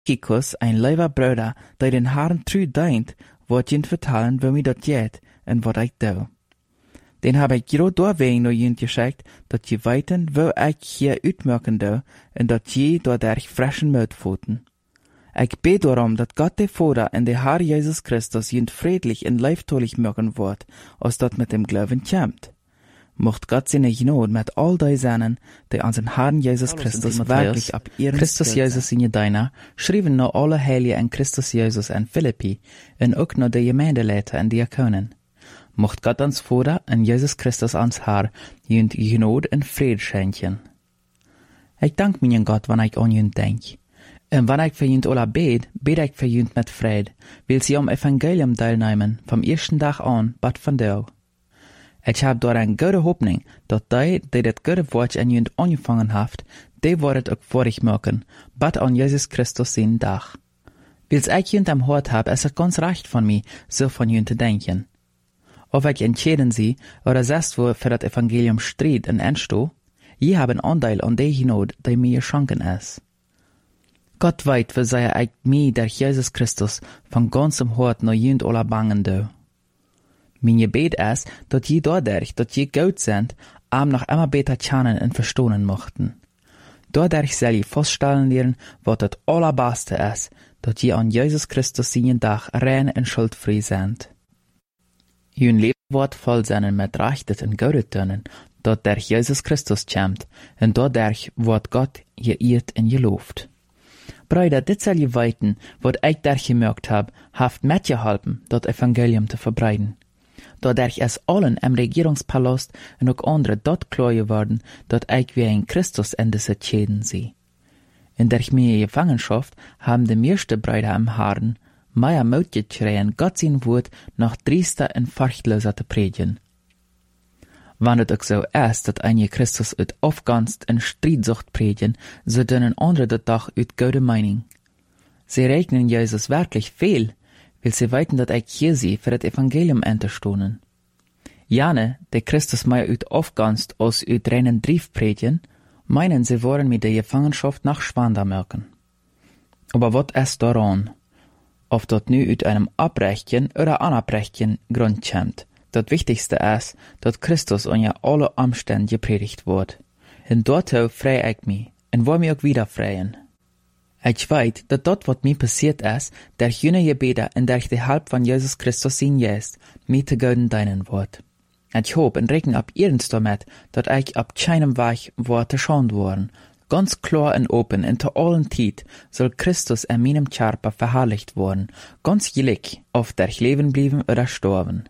Tychicus, ein lieber Bruder, der den Herrn treu dient, wird jünt vertellen, wo mir dat geht und wat ich do. Den habe ich gerade doorwegen nur jünt geschickt, dat je weten, wo ich hier uitmerken do, und dat je dadurch frischen Mut voeten. Ich bete darum, dat Gott der Vater und der Herr Jesus Christus jünt friedlich und leiftolich merken wird, als dat mit dem Glauben kommt. Mocht Gott seine Gnade mit all die seinen, die an den Herrn Jesus Christus wirklich ab ihren Christus Jesus in Jedeina, schrieben noch alle Heiligen in Christus Jesus in Philippi, und auch noch die Gemeindeleiter und Diakonen. Mocht Gott uns Vater und Jesus Christus ans Herr, jünt Gnade und Frieden schenken. Ich dank meinen Gott, wenn ich an jünt denk. Und wenn ich für jünt alle bete ich für jünt mit Fried, will sie am Evangelium teilnehmen, vom ersten Tag an, bad von dir. Ich hab dort eine gute Hoffnung, dass die das gute Wort in jünt angefangen haft, die wird auch vorig merken, bad an Jesus Christus sein Tag. Wils ich jünt am Hort hab, ist es ganz recht von mir, so von jünt zu denken. Ob ich entschieden sie, oder selbst wo für das Evangelium stritt und entsto, je haben Anteil an der Gnade, die mir geschenken ist. Gott weit, wie sei ich mir durch Jesus Christus von ganzem Hort noch jünt alle bangen do. Mein Gebet ist, dass je dadurch, dass je gut sind, noch immer besser kennen und verstehen mochten. Dadurch soll je feststellen lernen, was das Allerbeste ist, dass je an Jesus Christus seinen Tag rein und schuldfrei sind. Jün Leben wird voll sein mit Rechtet und Gaudetönen, dass durch Jesus Christus kommt, und dadurch wird Gott geehrt und gelobt. Brüder, dit soll je weiten, was ich dadurch gemerkt hab, haft mitgeholfen, das Evangelium zu verbreiten. Dadurch ist allen im Regierungspalast und auch andere dort klar geworden, dass ich wie ein Christus in diese Schäden sehe. In der meine Gefangenschaft haben die meisten Brüder im Herrn mehr Mut geschrien, Gott sein Wort noch driester und furchtloser zu predigen. Wenn es auch so ist, dass einige Christus uit Aufganst und Streitsucht predigen, so dünnen andere das doch uit gute Meinung. Sie rechnen Jesus wirklich viel, weil sie weiten, dass ich hier sie für das Evangelium unterstohnen. Jane, der Christus mehr uit Aufganst als uit reinen Brief predigen, meinen sie wollen mit der Gefangenschaft nach Schwander merken. Aber was ist daran? Ob dort nu uit einem Abrechtchen oder Anabrechtchen Grund kommt. Das Wichtigste ist, dass Christus unter alle Umstände gepredigt wird. Und dort freu ich mich, und will mich auch wieder freuen. Ich weiß, dass dort, was mir passiert ist, durch jene Gebete und durch die Hilfe von Jesus Christus sein Geist, mir zu Göden dienen wird. Ich hoffe und rechne ab ihrens damit, dass ich ab keinem Weg wird geschont worden. Ganz klar und open und zu allen Zeit soll Christus in meinem Körper verherrlicht worden, ganz gleich, ob durch Leben blieben oder sterben.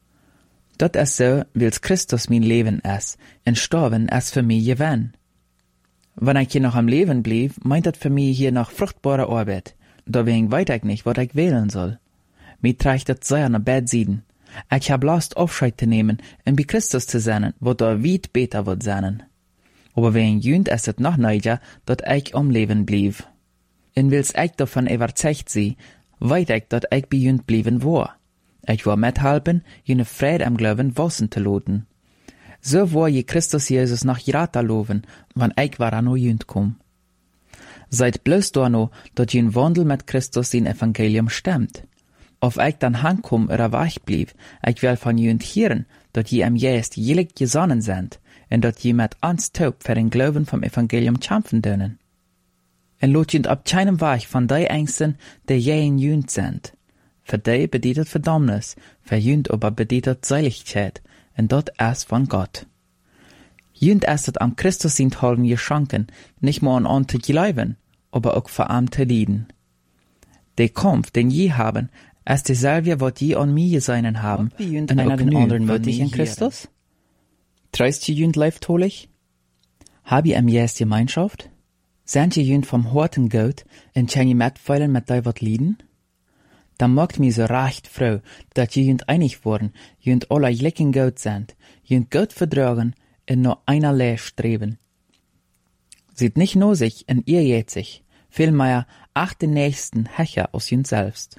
Das ist so, weil's Christus mein Leben ist, und sterben ist für mich Gewinn. Wenn ich hier noch am Leben blieb, meint das für mich hier noch fruchtbare Arbeit. Deswegen weiß ich nicht, was ich wählen soll. Mir trägt das sehr nach Bedsiden. Ich hab Lust, Aufscheid zu nehmen und bei Christus zu sein, wo da weit besser wird sein. Aber wegen jünd ist es noch neiger, dass ich am Leben blieb. Und weil's ich davon überzeugt sie, weiß ich, dass ich bei jünd blieben war. Ich will mithelfen, jene Friede am Glauben wachsen zu lassen. So war je Christus Jesus nach Jirata loben, wann ich war an jünd kom. Seid bloß da no, dass jen Wandel mit Christus sein Evangelium stimmt. Auf ich dann hankom oder wach blieb, ich will von jünd hören, dass je am Geist jelig gesonnen sind, und dass je mit ans taub für den Glauben vom Evangelium kämpfen dürfen. Und lot jünd ab keinem Weg von die Ängsten, die je in jünd sind. Für die bedeutet Verdammnis, für jünd aber bedeutet Seligkeit, und dort ist von Gott. Jünd ist es am Christus sind Holgen geschenken, nicht nur an zu glauben, aber auch für am zu lieben. Der Kampf, den je haben, ist derselbe, was je an mir seinen haben, und einer den anderen würdig in Christus? Treist die jünd leiftolich? Hab ihr am Jes Gemeinschaft? Sind die jünd vom Horten gut, und kann je mitfeilen mit die wat lieden? Dann macht mir so recht froh, dass jünd einig worden, jünd alle gleich gut sind, jünd gut vertragen und nur einerlei streben. Sieht nicht nur sich und ihr jetzt sich, vielmehr acht den Nächsten Hecher aus jünd selbst.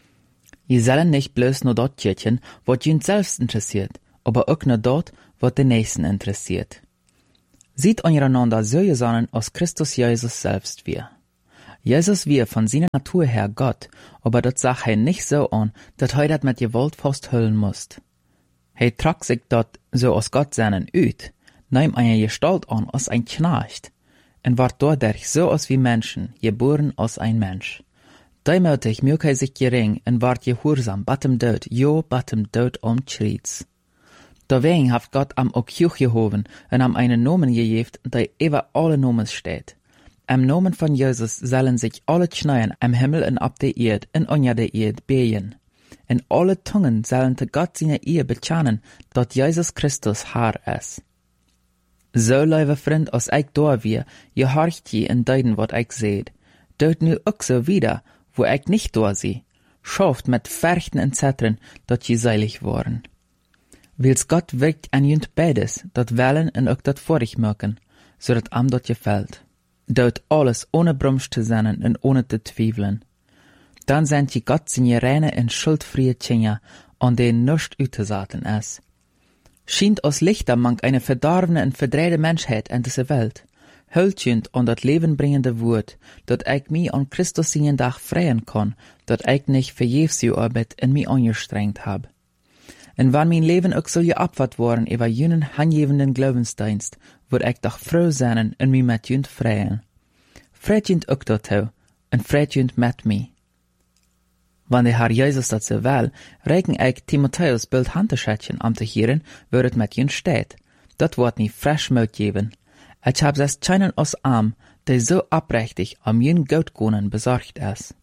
Je sollen nicht bloß nur dort tjetchen, was jünd selbst interessiert, aber auch nur dort, was den Nächsten interessiert. Sieht einander so gesonnen aus Christus Jesus selbst wir. Jesus wie von seiner Natur her Gott, aber dat sag hij nicht so an, dat hij dat met Gewalt vasthüllen musst. Hij trag sich dat so aus Gott seinen uit, nahm eine Gestalt an als ein Knecht, en ward dadurch so aus wie Menschen, geboren als ein Mensch. Däimötig mög hij sich gering en ward gehorsam, battem dood, jo battem dood schriets. Deswegen haft Gott am ook Juch gehoven en am einen Nomen gegeft, der über alle Nomen steht. Am Nomen von Jesus sollen sich alle Kneien am Himmel en ab der Erd en unter der Erd behen. En alle Tungen sollen te Gott seine Ehe bekennen, dat Jesus Christus Herr ist. So, lieve vriend, als ik daar weer, je horcht je en deiden wat ik zeid. Doet nu ook zo wieder, wo ik nicht daar zie. Schafft met Verchten en Zetren, dat je seilig worden. Wils Gott wirkt an junt beides, dat wellen en ook dat vorig maken, zodat am dat je fällt. Doet alles ohne Brumsch te zijn en ohne te twijfelen. Dan zijn je Gott zijn reine en schuldfrie Tjenja, an den nichts uitgezaten is. Schient als Lichter mank eine verdorvene en verdreide Menschheit in deze Welt. Hultjend an dat levenbringende Woord, dat ik mij an Christus zijn dag freien kon, dat ik nicht vergeefs uw arbeid in mij angestrengt heb. En wann mijn leven ook zal je abwart worden over junen hangevenden Glaubensdienst, word ik doch froh zijn en mij met junt freien. Freitjend ook dat hou, en freitjend met mij. Wann der Herr Jesus dat so will, reken ik Timotheus Bild Handtaschätchen am te hieren, wo het met jun steht. Dat wordt niet fresh mout geben. Ich hab es keinen aus arm, der so abrechtig am jün Goutgonen besorgt ist.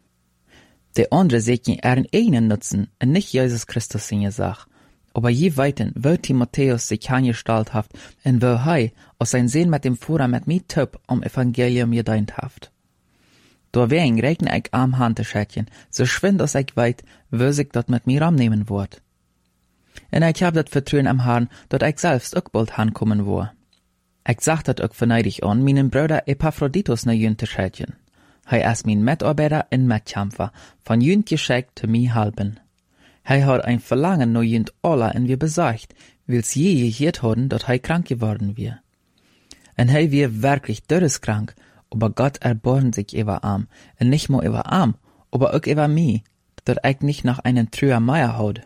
Der andere sehen ihren eigenen Nutzen und nicht Jesus Christus in Sach. Aber je weiten, wo Timotheus sich angestalt haft und wo hei aus sein Sehen mit dem Führer mit mir töp am Evangelium gedient haft. Deswegen rechne ich am Handtaschätchen, so schwind als ich weit, wo sich dat mit mir annehmen wird. Und ich hab dat Vertrauen am Herrn, dat ich selbst auch bald hankommen war. Ich sag dat auch verneidig an, meinen Bruder Epaphroditus na jün Taschätchen. Hij ist mein Mitarbeiter en Mitkämpfer, von jünt geschickt zu mir halben. Hij hat ein Verlangen no jünt alle en wir besorgt, wils je gehört haben, dat hij krank geworden wir. En hij wir wirklich krank, aber Gott erbarmt sich über arm, en nicht nur über arm, aber auch über mich, dat ich nicht nach einen trüher Meier haut.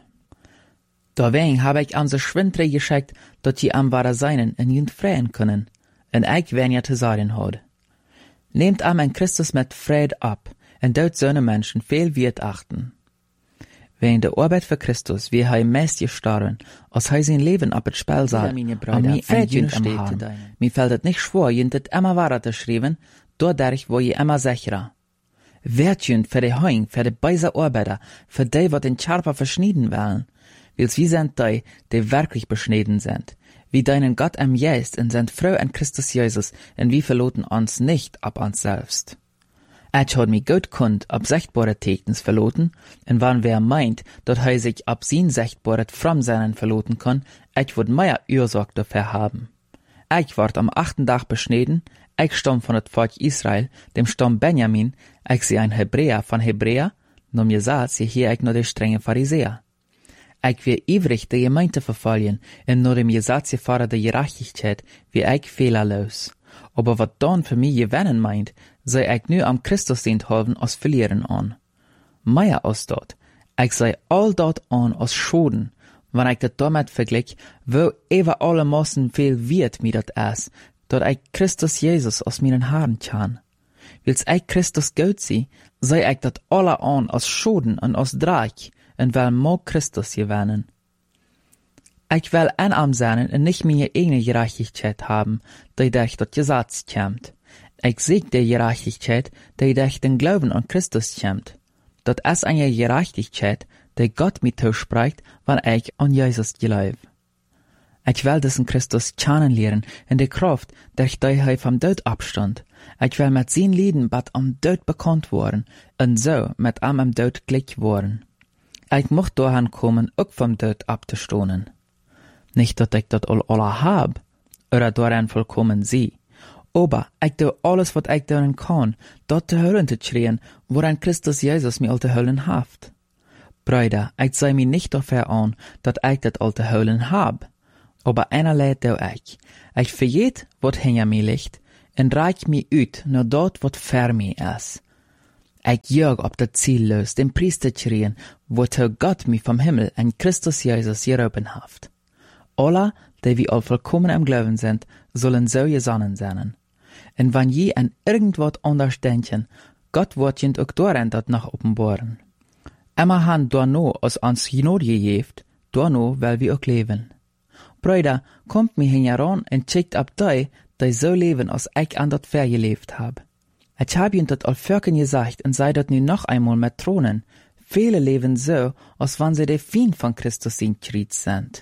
Deswegen habe ich am so schwindre geschickt, dat je am wahre seinen en jünt freien können, en ich wen ja zu sagen haut. Nehmt am en Christus mit Fried ab, en dort söne Menschen viel Wert achten. Wegen der Arbeit für Christus, wie hij meist gestorben, als hij sein Leben ab het Spiel sah, an mi Fried jünt am Hahn. Mi fällt het nicht schwer, jünt het immer wahrer zu schreiben, dadurch wo je immer sicherer. Wert jünt für die Heung, für die beise Arbeiter, für die, wat den Charper verschnieden wollen, wils wie sind die wirklich beschnitten sind, wie deinen Gott am Geist und sind froh an Christus Jesus, und wie verloten uns nicht ab uns selbst. Ich hat mich gut kund ab sichtbare Tekens verloten, und wann wer meint, dat hij sich ab sin sichtbare from seinen verloten kann, ich würd mehr Ursache dafür haben. Ich ward am 8. Tag beschnitten, ich stamm von het Volk Israel, dem Stamm Benjamin, ich sie ein Hebräer von Hebräer, nur mir sagt, sie hier ich nur der strenge Pharisäer. Ich will ivrig de Gemeinde verfolgen, und nur dem Gesetz fahre der Gerechtigkeit, wie ich fehlerlos. Aber wat dann für mich gewinnen meint, sei ich nu am Christus dient halben als verlieren an. Mehr als dort, ich sei all dort an als Schoden, wenn ich das damit vergleich, wo über alle Massen viel wird mir dat es, dat ich Christus Jesus aus meinen Haaren kann. Wils ich Christus gut sie, sei ich dat alle an als Schoden und als Dreck, und will mag Christus gewinnen. Ich will einarm sein und nicht meine eigene Gerechtigkeit haben, die durch das Gesetz kommt. Ich sieg die Gerechtigkeit, die durch den Glauben an Christus kommt. Das ist eine Gerechtigkeit, die Gott mir zuspricht, wenn ich an Jesus glaube. Ich will diesen Christus kennenlernen in der Kraft, durch die er vom Tod abstand. Ich will mit seinen Lieden bald am Tod bekannt worden und so mit ihm am Tod gleich worden. Ich mocht dahin kommen, auch vom Tod abzustohnen. Nicht, dass ich das alle hab, oder darin vollkommen sie. Aber ich tue alles, was ich darin kann, dort zu hören zu schreien, woran Christus Jesus mir all zu hören haft. Brüder, ich sei mir nicht dafür an, dass ich das all zu hören hab. Aber einerlei tue ich. Ich verjet, was hinter mir liegt, en reik mi uit naar dat wat ver mi is. Ik juig op dat zielloos, den priestertjerien, wat God mi vom Himmel en Christus Jesus geroepen heeft. Alle, die wie al vollkommen im Glauben sind, sollen so gesonnen sein. En wann je an irgendwat anders denken, Gott wird jent ook doorheen dat noch openbaren. Emma han doorno als ons genode geeft, doorno wel wie ook leven. Brüder, kommt mi hin heran en checkt ab die so leven als ich an dat ver gelebt hab. Ich hab jent dat al völken gesagt en sei dat nu noch einmal met tronen. Viele leben so, als wann sie der Feind von Christus in Krieg sind.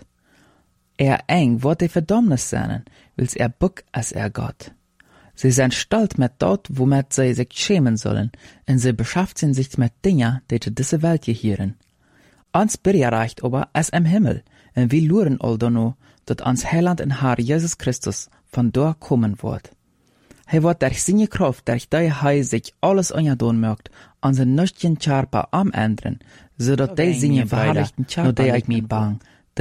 Eng wird die Verdammnis sein, wils buck als Gott. Sie sind stolz mit dort, womit sie sich schämen sollen, und sie beschäftigen sich mit Dingen, die zu dieser Welt gehören. Uns bereicht aber es im Himmel, und wir luren all danach, dass uns Heiland und Herr Jesus Christus von dort kommen wird. Wird durch seine Kraft, durch die sich alles angedaan mögt, unsere nüchtern Charpa am ändern, so dass die seine verherrlichten Charpa ich mich bang,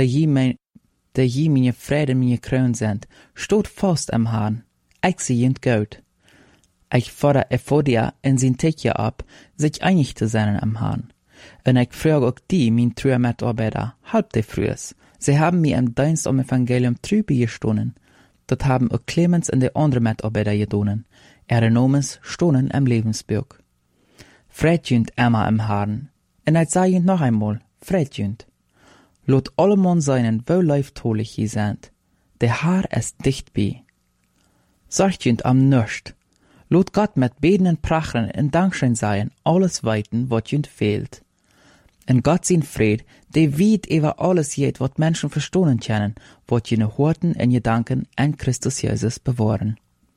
die je meine Frieden meine Kroon sind, steht fast am Herrn. Ich sehe ihn gut. Ich fordere Ephodia in sein Tekje ab, sich einig zu sein am Herrn. Und ich frage auch die, mein treue Mitarbeiter, halb die frühes. Sie haben mir im Dienst am Evangelium trübe gestohlen. Dort haben auch Clemens und die anderen Mitarbeiter gedonen. Ihre Namens stohlen im Lebensbuch. Freudjünd Emma im Herrn. Und ich sage ihn noch einmal, freudjünd. Lot alle Mann seinen, wo leiftolig je sind. Der Herr ist dicht bei. Sorgt am Nörscht. Lot Gott mit Beten und Prachen in Dankschein sein, alles weiten, wat jünd fehlt. En Gott sein Fried, der weit über alles jet, wat Menschen verstohlen können, wat jene Horten in Gedanken an Christus Jesus bewahren.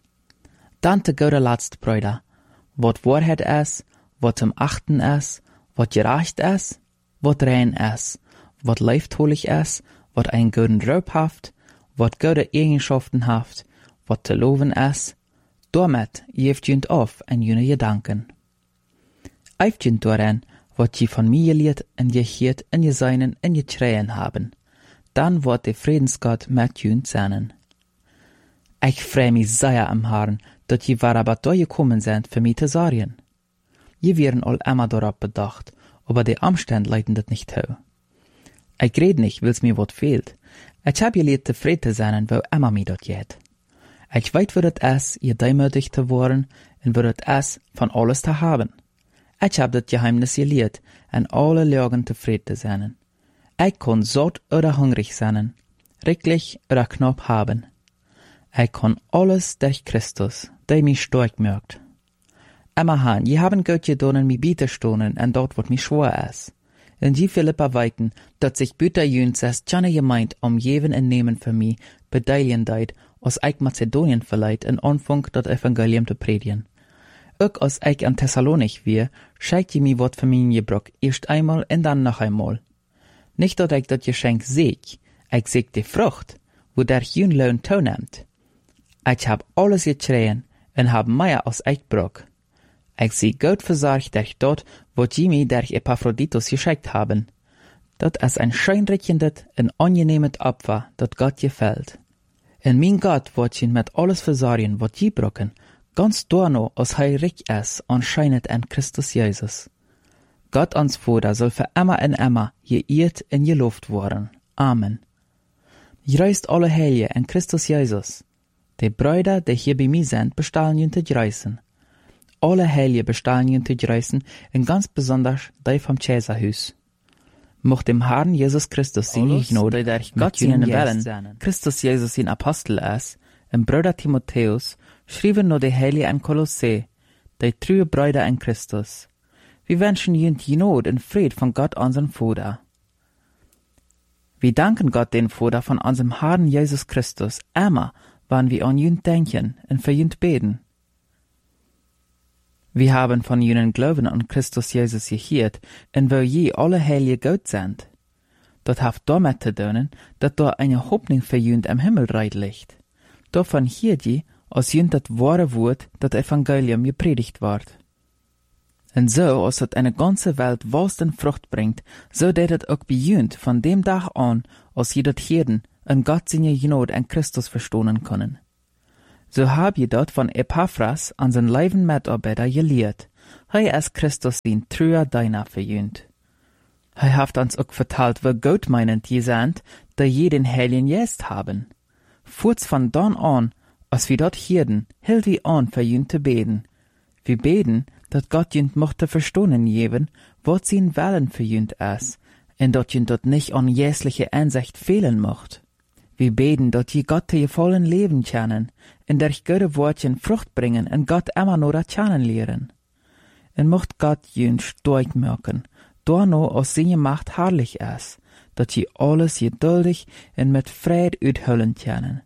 Dann der gute letzte Brüder. Wat Wahrheit ist, wat zum Achten ist, wat gerecht ist, wat rein ist, wat leiftolig ist, wat einen guten Ruf haft, wat gute Eigenschaften haft, wat zu loben ist, damit geeft jünd auf en jene Gedanken. Eift jünd daran, wat je von mir geleerd en geheert en geseinen en geschreien haben. Dann wird der Friedensgott mit jünd sein. Ich freu mich sehr am Herrn, dat je aber da gekommen sind für mich zu sagen. Je wären all immer darauf bedacht, aber die Umstände leiten das nicht hau. Ich red nicht, weil's mir wat fehlt. Ich hab geleerd zufrieden zu sein, wo immer mir dat geht. Ich weiß, wo das ist, ihr demütig zu werden, und wo das ist, von alles zu haben. Ich hab das Geheimnis gelehrt, an alle Lagen zufrieden zu sein. Ich kann satt oder hungrig sein, rücklich oder knapp haben. Ich kann alles durch Christus, der mich stark macht. Immerhin, je haben Gott gedonen, mich bieterstonen, und dort, wat mich schwer ist. Und die Philippa weiten, dat sich Büter jüns es tjane gemeint, jeden en nehmen für mich, bedeilien deit, als ich Mazedonien verleiht, in Anfang dat Evangelium zu predigen. Auch als ich an Thessalonik wir, scheikt je mi wat für mich gebrock, erst einmal und dann noch einmal. Nicht dat ich dat Geschenk seeg, ich seeg die Frucht, wo der jün Lohn tohnimmt. Ich hab alles geschreien, und hab mehr als ich brock. Ich sie gut versorgt durch dort, wo die mi durch Epaphroditus geschickt haben. Dat ist ein scheinrechendet und angenehmet Opfer, dat Gott gefällt. Und mein Gott wird ihn mit alles versorgen, wat je brocken, ganz dorno, als er reich ist, anscheinend an Christus Jesus. Gott uns Vater soll für immer und immer geehrt und gelobt worden. Amen. Grüßt alle Heilige in Christus Jesus. Die Brüder, die hier bei mir sind, bestellen ihn zu grüßen. Alle Heilige bestellen ihn zu grüßen, und ganz besonders die vom Cäsarhus. Mocht dem Herrn Jesus Christus seine Gnade mit jenen Wellen, Christus Jesus sein Apostel ist, und Bruder Timotheus, schrieben nur die Heilige in Kolosse, die treue Brüder in Christus. Wir wünschen ihnen die Gnade und Fried von Gott, unserem Vater. Wir danken Gott, den Vater von unserem Herrn Jesus Christus, immer, wann wir an ihn denken und für ihn beten. Wir haben von ihnen Glauben an Christus Jesus gehört, und wo je alle Heilige Gott sind. Das hat damit zu tun, dass da eine Hoffnung für jünd im Himmelreich liegt. Davon hier je, als jünd das wahre Wort, das Evangelium gepredigt wird. Und so, als das eine ganze Welt Wurst und Frucht bringt, so det es auch bei jünd von dem Tag an, als je das Hirden und Gott seine Gnade an Christus verstohlen können. So hab je dort von Epaphras an zijn leiven Mitarbeiter geleerd. Hij is Christus zijn truer Diener verjünt. Hij heeft ons ook verteld, wie goedmeinend je sind, dat je den Heiligen Geist haben. Voorts van dan an, als wir dort hierden, hield wie an für jünt te beten. Wir beten, dat Gott jünt mochte verstonen geben, wat zijn Willen für jünt is, en dat jünt dort nicht an jäsliche Einsicht fehlen mocht. Wir beten, dat je Gott te je vollen Leben kennen, en durch gute Wortchen Frucht bringen en Gott immer nur dat kennenlernen. En mocht Gott jünt stark merken, daarno als seine Macht herrlich is, dat je alles geduldig en met vrede uithullen kennen.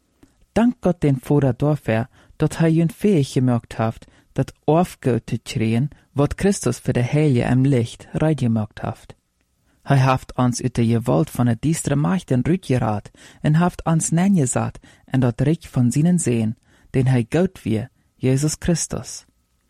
Dank Gott den Vater dafür, dat hij jünt fähig gemerkt heeft, dat aufgehouden te kriegen, wat Christus für de Heilige im Licht reingemacht heeft. Hij heeft ons uit de gewalt van de diestere Machten rütgeraad en heeft ons neergezet en dat Reich van zijn Sehen, den hij goud wie, Jesus Christus.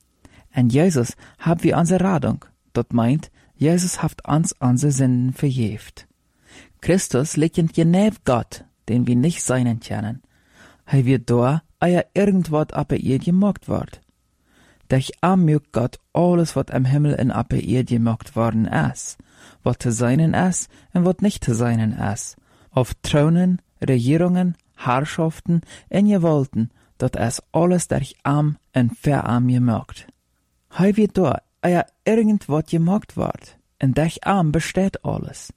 En Jesus hab wir onze Radung, dat meint, Jesus heeft ons onze Sünden vergeeft. Christus liegt genäf Gott, den wir nicht seinen kennen. Hij wird da, eer irgendwat ab ihr gemacht wird. Durch mögt Gott alles, wat im Himmel en ab ihr gemacht worden is, wat te seinen is en wat nicht te seinen is, auf Thronen, Regierungen, Herrschaften en Gewalten, dat is alles durch en für gemacht. Hij wird da, eer irgendwat gemacht wird, en durch besteht alles.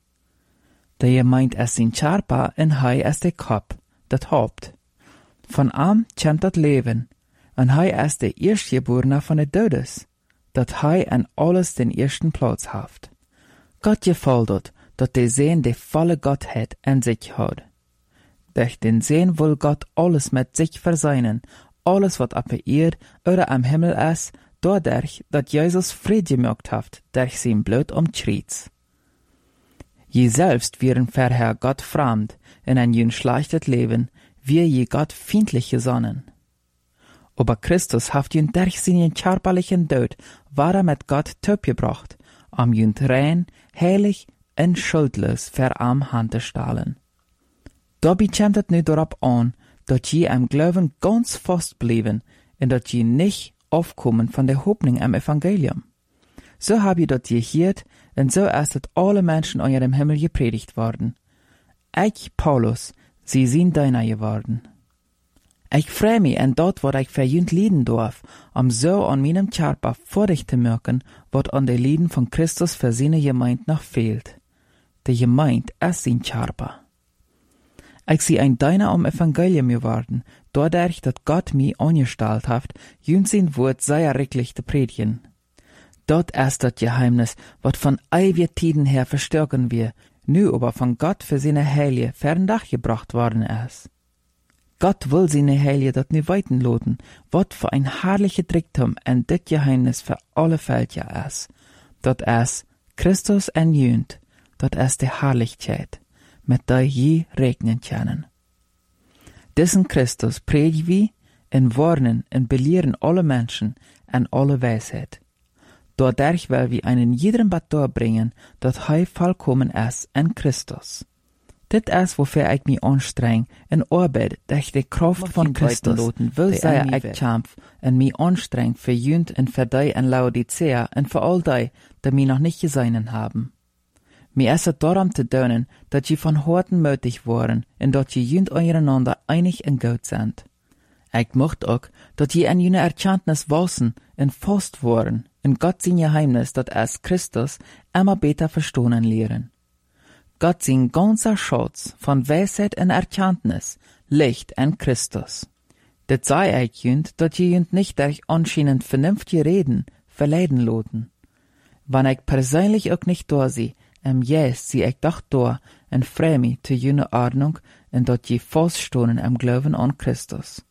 Der gemeint is zijn Charpa en hij is de Kopf, dat Haupt. Von kennt dat Leben, en hij is de Eerstgeborene van de Dödes, dat hij en alles den ersten Platz haft. Gott gefällt dat de Sehen de volle Gottheit in sich hat. Durch den Sehen will Gott alles mit sich verseinen, alles wat auf der Erde oder am Himmel is, dadurch, dat Jesus Friede gemacht haft, durch sein Blut Kreuz. Je selbst wären vorher Gott fremd, in ein jün schlechtes Leben, wir je Gott feindlich gesonnen. Aber Christus haft jün durch seinen körperlichen Tod, war mit Gott töpgebracht, jün rein, heilig en schuldlos für Hand te stellen. Dabei kommt es nu darauf an, dat je am Glauben ganz fest bleiben, en dat je nicht aufkommen von der Hoffnung am Evangelium. So hab je dat gehört, en so ist het alle Menschen an ihrem Himmel gepredigt worden. Ich, Paulus, sie sind deiner geworden. Ich freu mich en dat wat ich verjünt lieden darf, so an meinem Körper vor dich zu merken, wat an de Lieden von Christus für seine Gemeinde noch fehlt. De Gemeinde ist sein Körper. Ich sie ein Deiner am Evangelium geworden, dadurch, dat Gott mich angestellt hat, jünt sein Wort sehr richtig zu predigen. Dort ist das Geheimnis, wat von ewigen Tiden her verstärken wir, nu aber von Gott für seine Heilige ferndach gebracht worden ist. Gott will seine Heilige dat nu weiten loten, wat für ein herrlicher Tricktum en dit Geheimnis für alle Völker ist. Dat ist Christus en jünt, dat ist die Herrlichkeit, mit der je regnen können. Diesen Christus predigen wir en warnen en belehren alle Menschen en alle Weisheit. Dadurch will wir einen jeden Bad bringen, dat hij vollkommen ist in Christus. Dit is wofür ich mich anstreng en arbeid durch die Kraft von Christus, will sei ich kämpf en mich anstreng für jünt en für die en Laodicea en für all die, die mich noch nicht gesehen haben. Mir ist es darum zu tun, dass je von Horten mötig waren en dat je jünt einander einig en gut sind. Ich mocht auch, dass je an jene Erkenntnis wissen en fast waren, en Gott sein Geheimnis, dat es Christus immer besser verstehen lehren. Gott sein ganzer Schatz von Weisheit und Erkenntnis liegt in Christus. Det sei ich jünt, dat je jünt nicht durch anscheinend vernünftige Reden verleiden loten. Wann ich persönlich auch nicht da sie, Jes sie ich doch da en freu mich zu jene Ordnung en dat je feststonen im Glauben an Christus.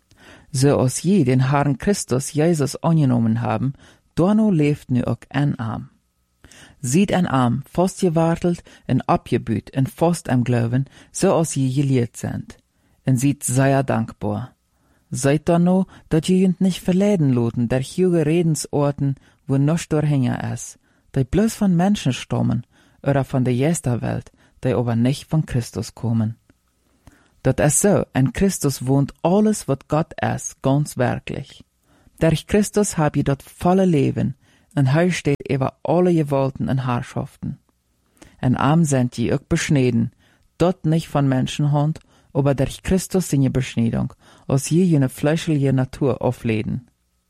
So als je den Herrn Christus Jesus angenommen haben, dorno lebt nu auch ein Arm. Sieht ein Arm fast gewartelt en abgebüht en fast am Glauben, so als je gelehrt sind. En sieht sehr dankbar. Seid dorno, dat je jünt nicht verleiden loten der huge Redensorten, wo noch durchhänger is, die bloß von Menschen stammen, oder von der Jesterwelt, die aber nicht von Christus kommen. Dat is so, in Christus wohnt alles, wat Gott is, ganz wirklich. Durch Christus hab je dat volle Leben, en hij steht über alle Gewalten en Herrschaften. En arm sind je ook beschneden, dort nicht von Menschenhand, aber durch Christus seine Beschneidung, als je jene fleischliche Natur aufleden.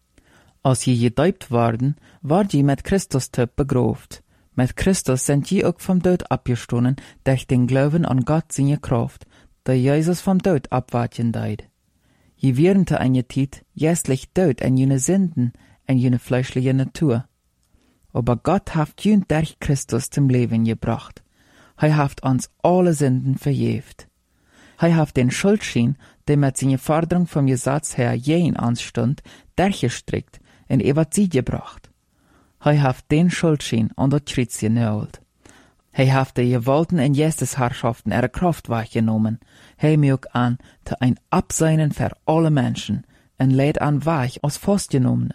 Als je gedäupt worden, ward je mit Christus begroovd. Mit Christus sind je ook vom Tod abgestoßen, durch den Glauben an Gott seine Kraft, der Jesus vom Tod abwarten deid. Je während eine Zeit jästlich Tod an jene Sünden, an jene fleischliche Natur. Aber Gott haft jünd durch Christus zum Leben gebracht. Hij haft uns alle Sünden verjeft. Hij haft den Schuldschein, der mit seiner Forderung vom Gesetz her jeden anstund, durchgestrickt und über sie gebracht. Hij haft den Schuldschein an das Kreuz genagelt. Hij haft die Gewalten en Geestesherrschaften ihre Kraft weggenommen. Hij mög an, te ein Abseinen für alle Menschen, en lädt an weich als Fastgenommene.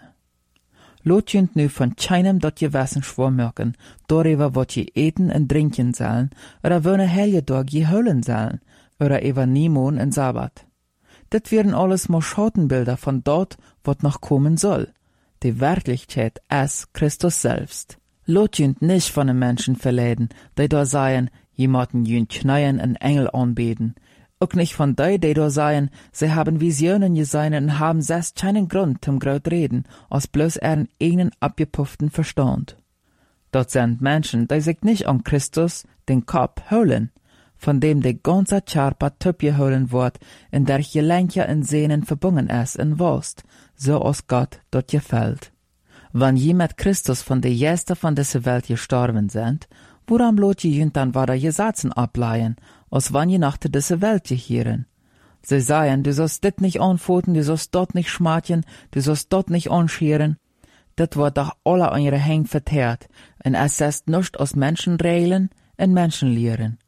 Lot jünd nu von keinem dat Gewissen schwor mögen, darüber wat je eten en trinken sollen, oder wöne Helgetag je holen sollen, oder über Nimon en Sabbat. Dit wären alles mal Schattenbilder von dort, wat noch kommen soll. Die Wirklichkeit ist Christus selbst. Lot jünd nicht von den Menschen verleiden, die da seien, jemanden jünd knäien en Engel anbeten. Auch nicht von die da seien, sie haben Visionen gesehen und haben selbst keinen Grund zum Graut reden, als bloß ihren eigenen abgepufften Verstand. Dort sind Menschen, die sich nicht an Christus, den Kopf, holen, von dem der ganze Körper geholen wird, in der Gelenke und Sehnen verbunden ist in Wurst, so als Gott dort gefällt. Wenn je mit Christus von der Gäste von dieser Welt gestorben sind, woran lot je jünd dann weiter Gesetzen ableihen, als wann je nach dieser Welt gehieren? Sie sagen, du sollst dit nicht anfoten, du sollst dort nicht schmatjen, du sollst dort nicht anscheren. Dat wird doch alle an ihre Hänge verteert, und es ist nicht aus Menschenregeln und Menschenlehren.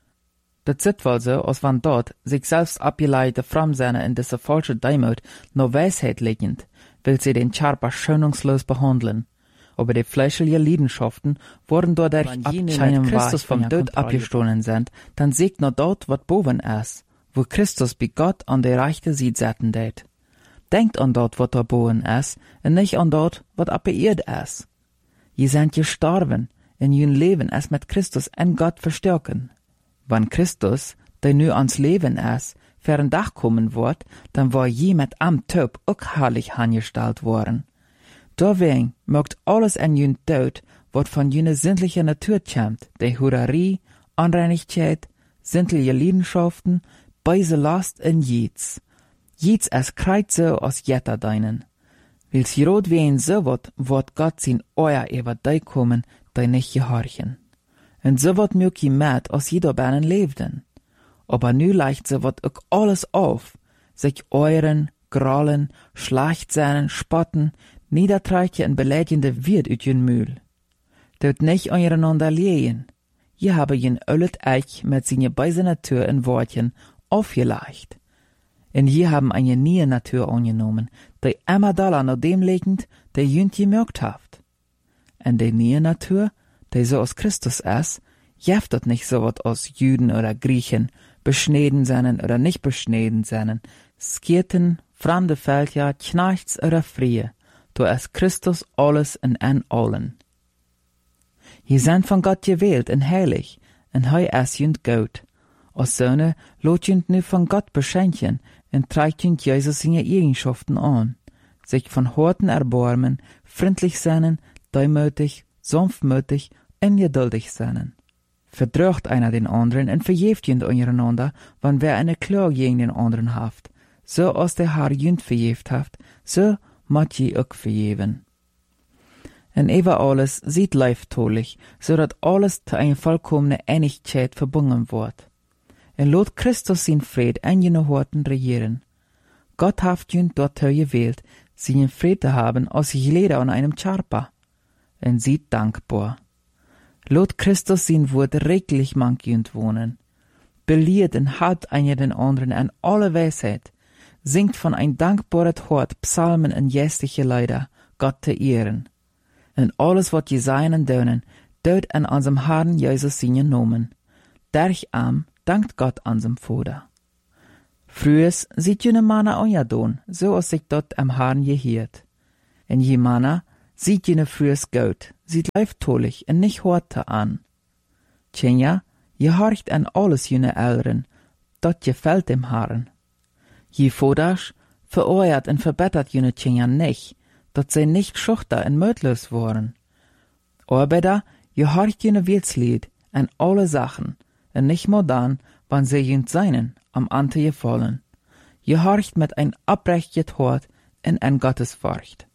Dat sit wohl so, als wenn dort sich selbst abgeleitete Framsehne in dieser falsche Deimut nur Weisheit liegend, will sie den Körper schonungslos behandeln. Aber die fleischliche Leidenschaften wurden dadurch abscheinen Christus vom Tod abgestohlen sind, dann siegt nur dort, wat boven ist, wo Christus bei Gott an der rechte Seite setzen det. Denkt an dort, wat da boven ist, und nicht an dort, wat ab Erd ist. Je sind gestorben, in jün Leben es mit Christus en Gott verstärken. Wenn Christus, der nu ans Leben ist, für ein Dach kommen wird, dann war je mit am Tod auch herrlich angestellt worden. Deswegen mögt alles in jün Tod, wat von jüne sinnliche Natur kommt, die Hurerie, Unreinigkeit, sinnliche Leidenschaften, böse Last und Jids. Jids es kreit so aus jetter deinen. Wils jerot wehen so wat Gott sin euer über dei kommen, dei nicht gehorchen. Und so wat mög je met aus jeder Bernen lebden. Aber nu leicht so wat ook alles auf, sich euren, grollen, Schlachtsehnen, spotten, niedertreiche en beleidigende Wirt uit jün Mühl. Dort nicht aneinander lehen. Je habe jen öllet Eich mit seine beise Natur in Wortchen aufgeleicht. Und je haben eine neue Natur angenommen, die immer daller nach dem liegend, der jünd gemerkt haft. Und die neue Natur, die so aus Christus ist, jeft dort nicht so wat aus Jüden oder Griechen, beschneden seinen oder nicht beschneden seinen, Skirten, fremde Völker, Knechts oder Frie, du ist Christus alles in allen. Je sind von Gott gewählt und heilig, und hei ist jünd gut. Als Söhne lot jünd nu von Gott beschenken, und trägt jünd Jesus seine Eigenschaften an, sich von Horten erbarmen, freundlich sein, deumütig, sanftmütig und geduldig sein. Verdrückt einer den anderen und verjeft jünd untereinander, wann wer eine Klage gegen den anderen haft. So als der Herr jünd verjeft haft, so mat je ook verjeven. Und über alles sieht leiftolich, so dat alles zu einer vollkommene Einigkeit verbunden wird. Und lot Christus sin Fried en jene Horten regieren. Gott haft jünd dort gewählt, seinen Fried zu haben, als ich leder an einem Charpa. Und sieht dankbar. Lot Christus sin Wort reglich mank jünd wohnen. Beliert und hat einer den anderen an alle Weisheit, singt von ein dankbares Hort Psalmen und jästliche Lieder, Gott zu ehren. Und alles, wat je seinen dönen, dort an unserem Herrn Jesus seinen Namen. Durch am dankt Gott unserem Vater. Frühes sieht jene Mana onja doen, so als sich dort am Haaren gehiert. En je Mana sieht jene frühes Gout, sieht leiftolig en nicht horte an. Tjenja, je horcht an alles jene Elren, dort gefällt dem Haaren. Je Fodasch vereuert en verbessert jene Tjenja nicht, dort sie nicht schuchter en mödlos worden. Arbeiter, je horcht jene Wilslied an alle Sachen, en nicht modern, wann sie jünt seinen, am Ante gefallen. Je horcht mit ein abrechtet Hort en ein Gottesfurcht.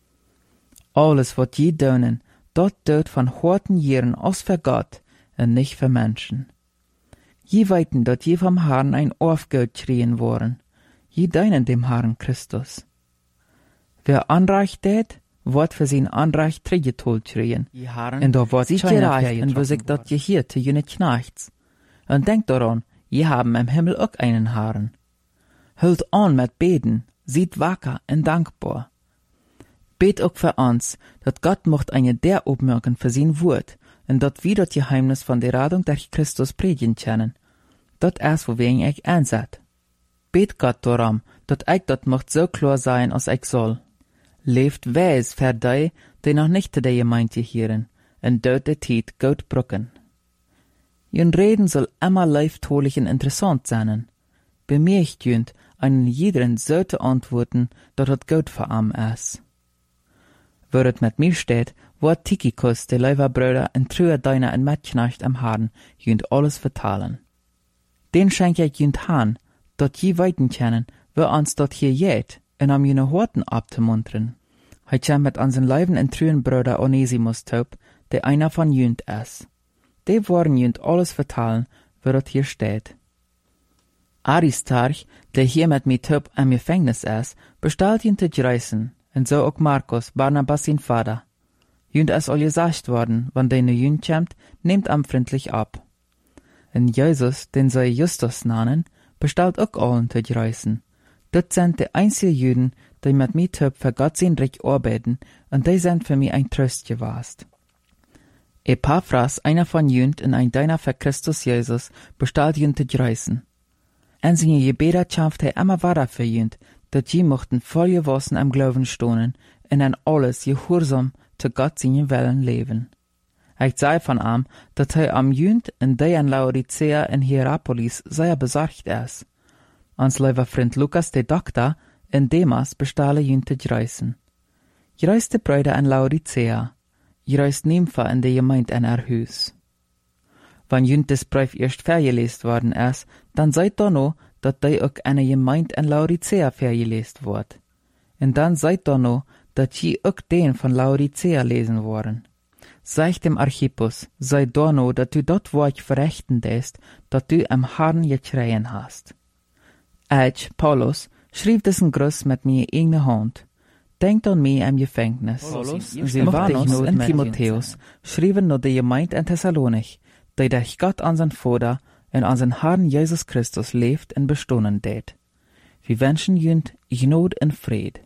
Alles, wat je dönen, dort dort von horten Jahren aus für Gott en nicht für Menschen. Je weiten, dort je vom Herrn ein Aufgeld schrien worden, je deinen dem Herrn Christus. Wer Anreich tät, wird für sein Anreich trigetol schrien, en da wird sich gereicht, en wo sich dort gehiert zu jene Knechts. Und denkt daran, je haben im Himmel auch einen Herrn. Hüllt an mit Beten, sieht wacker en dankbar. Bet auch für uns, dat Gott mocht eine der obmerken für sein Wort, und dat wir das Geheimnis von der Radung durch Christus predigen können. Dat erst, wo wir ich ansat. Bet Gott darum, dat ich dat mocht so klar sein, als ich soll. Leeft weis für die noch nicht zu der Gemeinde hören, und dort der Tiet gut brücken. Jün Reden soll immer leiftolich und interessant sein. Bemerkt jünt, einen jederen so zu antworten, dat het gut für am ist. Wo het mit mir steht, wird Tychicus, der Leiberbruder, en true deiner en Metknecht am Haaren, jünt alles vertalen. Den schenk ich jünt han, dat je weiten kennen, wo uns dort hier jet, en am jene Horten abzumuntern. Heit ja mit unseren Leiben en truen Bruder Onesimus taub, der einer von jünt ist. Die wollen jünt alles vertalen, wo dort hier steht. Aristarch, der hier mit mir taub am Gefängnis ist, bestellt jünt zu reisen, und so auch Markus, Barnabas sein Vater. Jünt ist all gesagt worden, wann deine jünt kommt, nehmt am freundlich ab. Und Jesus, den sie Justus nannen, bestellt auch allen zu reisen. Dat sind die einzigen Jüden, die mit mir taub für Gott sein Reich arbeiten, und die sind für mich ein Trost gewesen. Epaphras, einer von jünt und ein Diener für Christus Jesus, bestellt jünt zu reisen. En seine Gebete schafft immer weiter für jünt, dat je mochten voll gewassen am Glauben stonen und an alles gehorsam zu Gott seinen Willen leben. Ich sei von ihm, dat am jünt und die an Laodicea in Hierapolis sehr besorgt ist. Ons lieber Freund Lukas, der Doktor, in Demas bestelle jünt zu reisen. Je reiste Brüder an Laodicea. Je reist Nympha in der Gemeinde an ihr Haus. Wenn jünt des Brief erst vergelesen worden ist, dann seid da noch, dat die auch eine Gemeinde an Laodicea vergelesen wird. Und dann seid da noch, dat je auch den von Laodicea lesen worden. Seid dem Archippus, sei da noch, dat du dort Wort verrechten lässt, dat du am Herrn geschreien hast. Ich, Paulus, schrieb diesen Gruß mit mir eigene Hand. Denkt an mich im Gefängnis. Silvanus und Timotheus schrieben nur die Gemeinde in Thessalonich, die durch Gott unseren Vater und unseren Herrn Jesus Christus lebt und bestohlen tät. Wir wünschen jünt Gnade und Fried.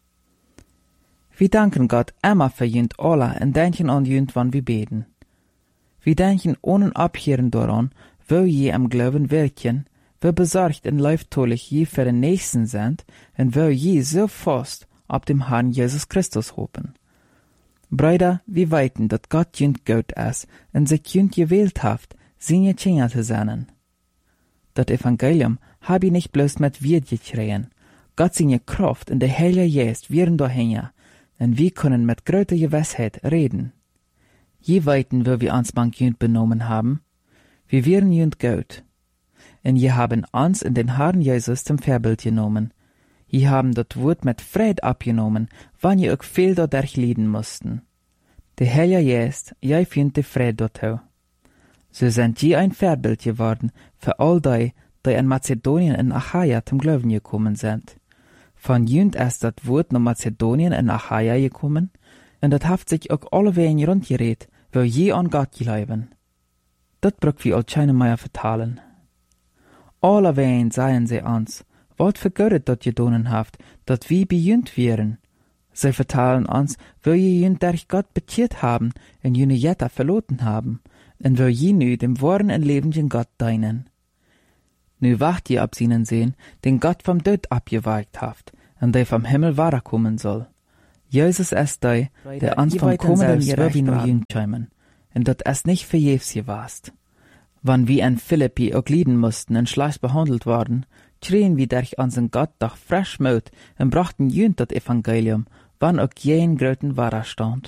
Wir danken Gott immer für jünt alle und denken an jünt, wann wir beten. Wir denken ohne Abhören daran, wo je am Glauben wirken, wo besorgt und leiftolich je für den Nächsten sind und wo je so fast ab dem Herrn Jesus Christus hoffen. Brüder, wir weiten, dat Gott jünt gut ist und sich jünt gewählt haft, seine Kinder zu sein. Das Evangelium hab ich nicht bloß mit Wort geschrien. Gott seine Kraft und der Heilige Geist wären dahinter, und wir können mit größter Gewissheit reden. Je weiten, wo wir uns manch jünt benommen haben, wir wären jünt gut. Und je haben uns in den Herrn Jesus zum Vorbild genommen. Je haben das Wort mit Fried abgenommen, wann je auch viel dadurch leiden mussten. Der Heilige Geist, je findet die Fried dorthin. So sind je ein Vorbild geworden für all die in Mazedonien und Achaia zum Glauben gekommen sind. Von jünt ist das Wort nach Mazedonien und Achaia gekommen, und das hat sich auch alle Wegen rundgeredet, wo je an Gott glauben. Das braucht wir all keine mehr vertalen. Alle Wegen seien sie uns, wat für Gott dat gedonen haft, dat wir bejünt wären. Sie vertalen uns, wo je jünt durch Gott bekeert haben, und jene Jetta verloten haben, und wo je nu dem wahren und lebenden Gott deinen. Nu wacht je ab seinen sehen, den Gott vom Tod abgeweicht haft, und der vom Himmel weiterkommen soll. Jesus ist der ans vom kommenden Jahr wie noch jüng schämen, und dat es nicht verjefs gewast. Wann wir in Philippi auch lieden mussten und schlecht behandelt worden, schrien wir durch unseren Gott doch frisch Mut und brachten jünd das Evangelium, wann auch jeden gröten Widerstand.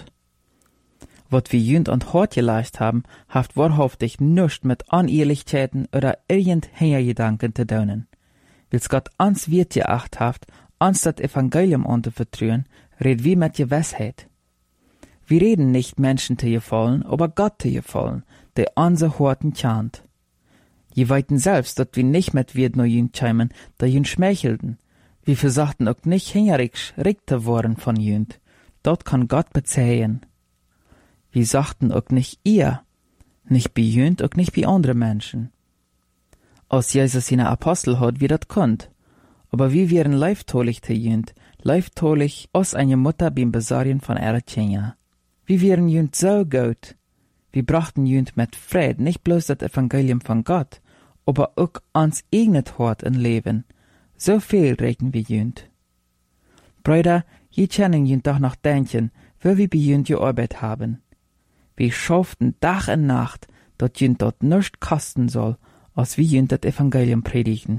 Wat wir jünd und hart geleist haben, haft wahrhaftig nichts mit Unehrlichkeiten oder irgendwelchen Gedanken zu tun. Wils Gott ans wird geacht haft, ans das Evangelium anzuvertrauen, red wie mit Gewissheit. Wir reden nicht Menschen zu gefallen, aber Gott zu gefallen, der unser Horten chant. Je weiten selbst, dass wir nicht mit wird nur jünd schämen, da jünd schmeichelten. Wir versachten auch nicht hingerisch richter worden von jünd. Dort kann Gott bezähen. Wir sagten auch nicht ihr, nicht bei jünd, auch nicht bei andere Menschen. Als Jesus seine Apostel hat, wie das konnt. Aber wir wären leiftolig zu jünd, leiftolig aus einer Mutter beim Besarien von ihrer Kinder. Wir wären jünd so gut. Wir brachten jünd mit Fried nicht bloß das Evangelium von Gott, aber auch ans eigenes Hort und Leben. So viel reden wir jünd. Brüder, je können jünd doch noch denken, wo wir bei jünd gearbeitet haben. Wir schafften Tag und Nacht, dass jünd dort nichts kosten soll, als wir jünd das Evangelium predigen.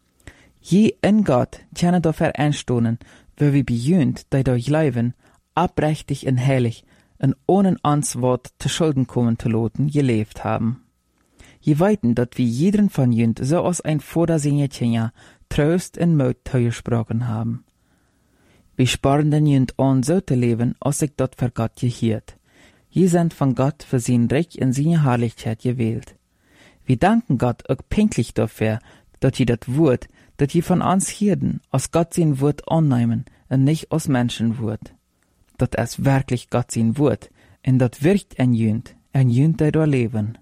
Je in Gott können dafür einstoßen, wo wir bei jünd, die durch Leben, abrechtig und heilig, und ohne ans Wort zu Schulden kommen zu lassen, gelebt haben. Je weiten, dass wir jeden von jünd so aus ein vordersinge Kinder Trost und Mut zugesprochen haben. Wir sparen den jünd an, so zu leben, als sich dort für Gott gehiert. Je sind von Gott für sein Reich und seine Herrlichkeit gewählt. Wir danken Gott auch pinklich dafür, dass je das Wort, das je von uns hirden, aus Gott sein Wort annehmen und nicht aus Menschenwort. Dat es wirklich Gott sein Wort, und dat wirkt ein jünd, der da leben.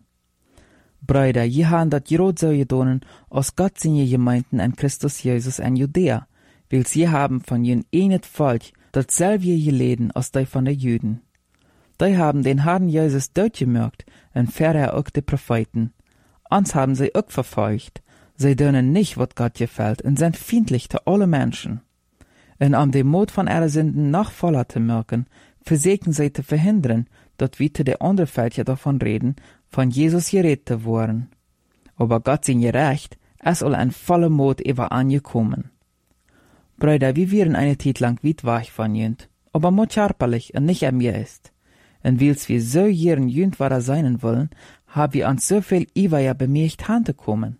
Brüder, je haben dat gerot so gedonen, aus Gott seine Gemeinden in Christus Jesus in Judäa, weil sie haben von jün nicht Volk, dat selbe geleden aus die von der Jüden. Die haben den Herrn Jesus durchgemerkt, und ferner auch die Propheten. Uns haben sie auch verfolgt. Sie dönen nicht, wat Gott gefällt, und sind feindlich zu alle Menschen. Und um den Mut von ihrer Sünden noch voller zu merken, versägen sie zu verhindern, dass wir zu der anderen Völker davon reden, von Jesus gerettet worden. Aber Gott sein Gerecht, es soll ein voller Mut über angekommen. Brüder, wir wären eine Zeit lang weit weg von jünd, aber mut scharperlich und nicht an mir ist. Und weil's wir so jern jünd weiter sein wollen, haben wir uns so viel Iweier bemerkt hanzukommen.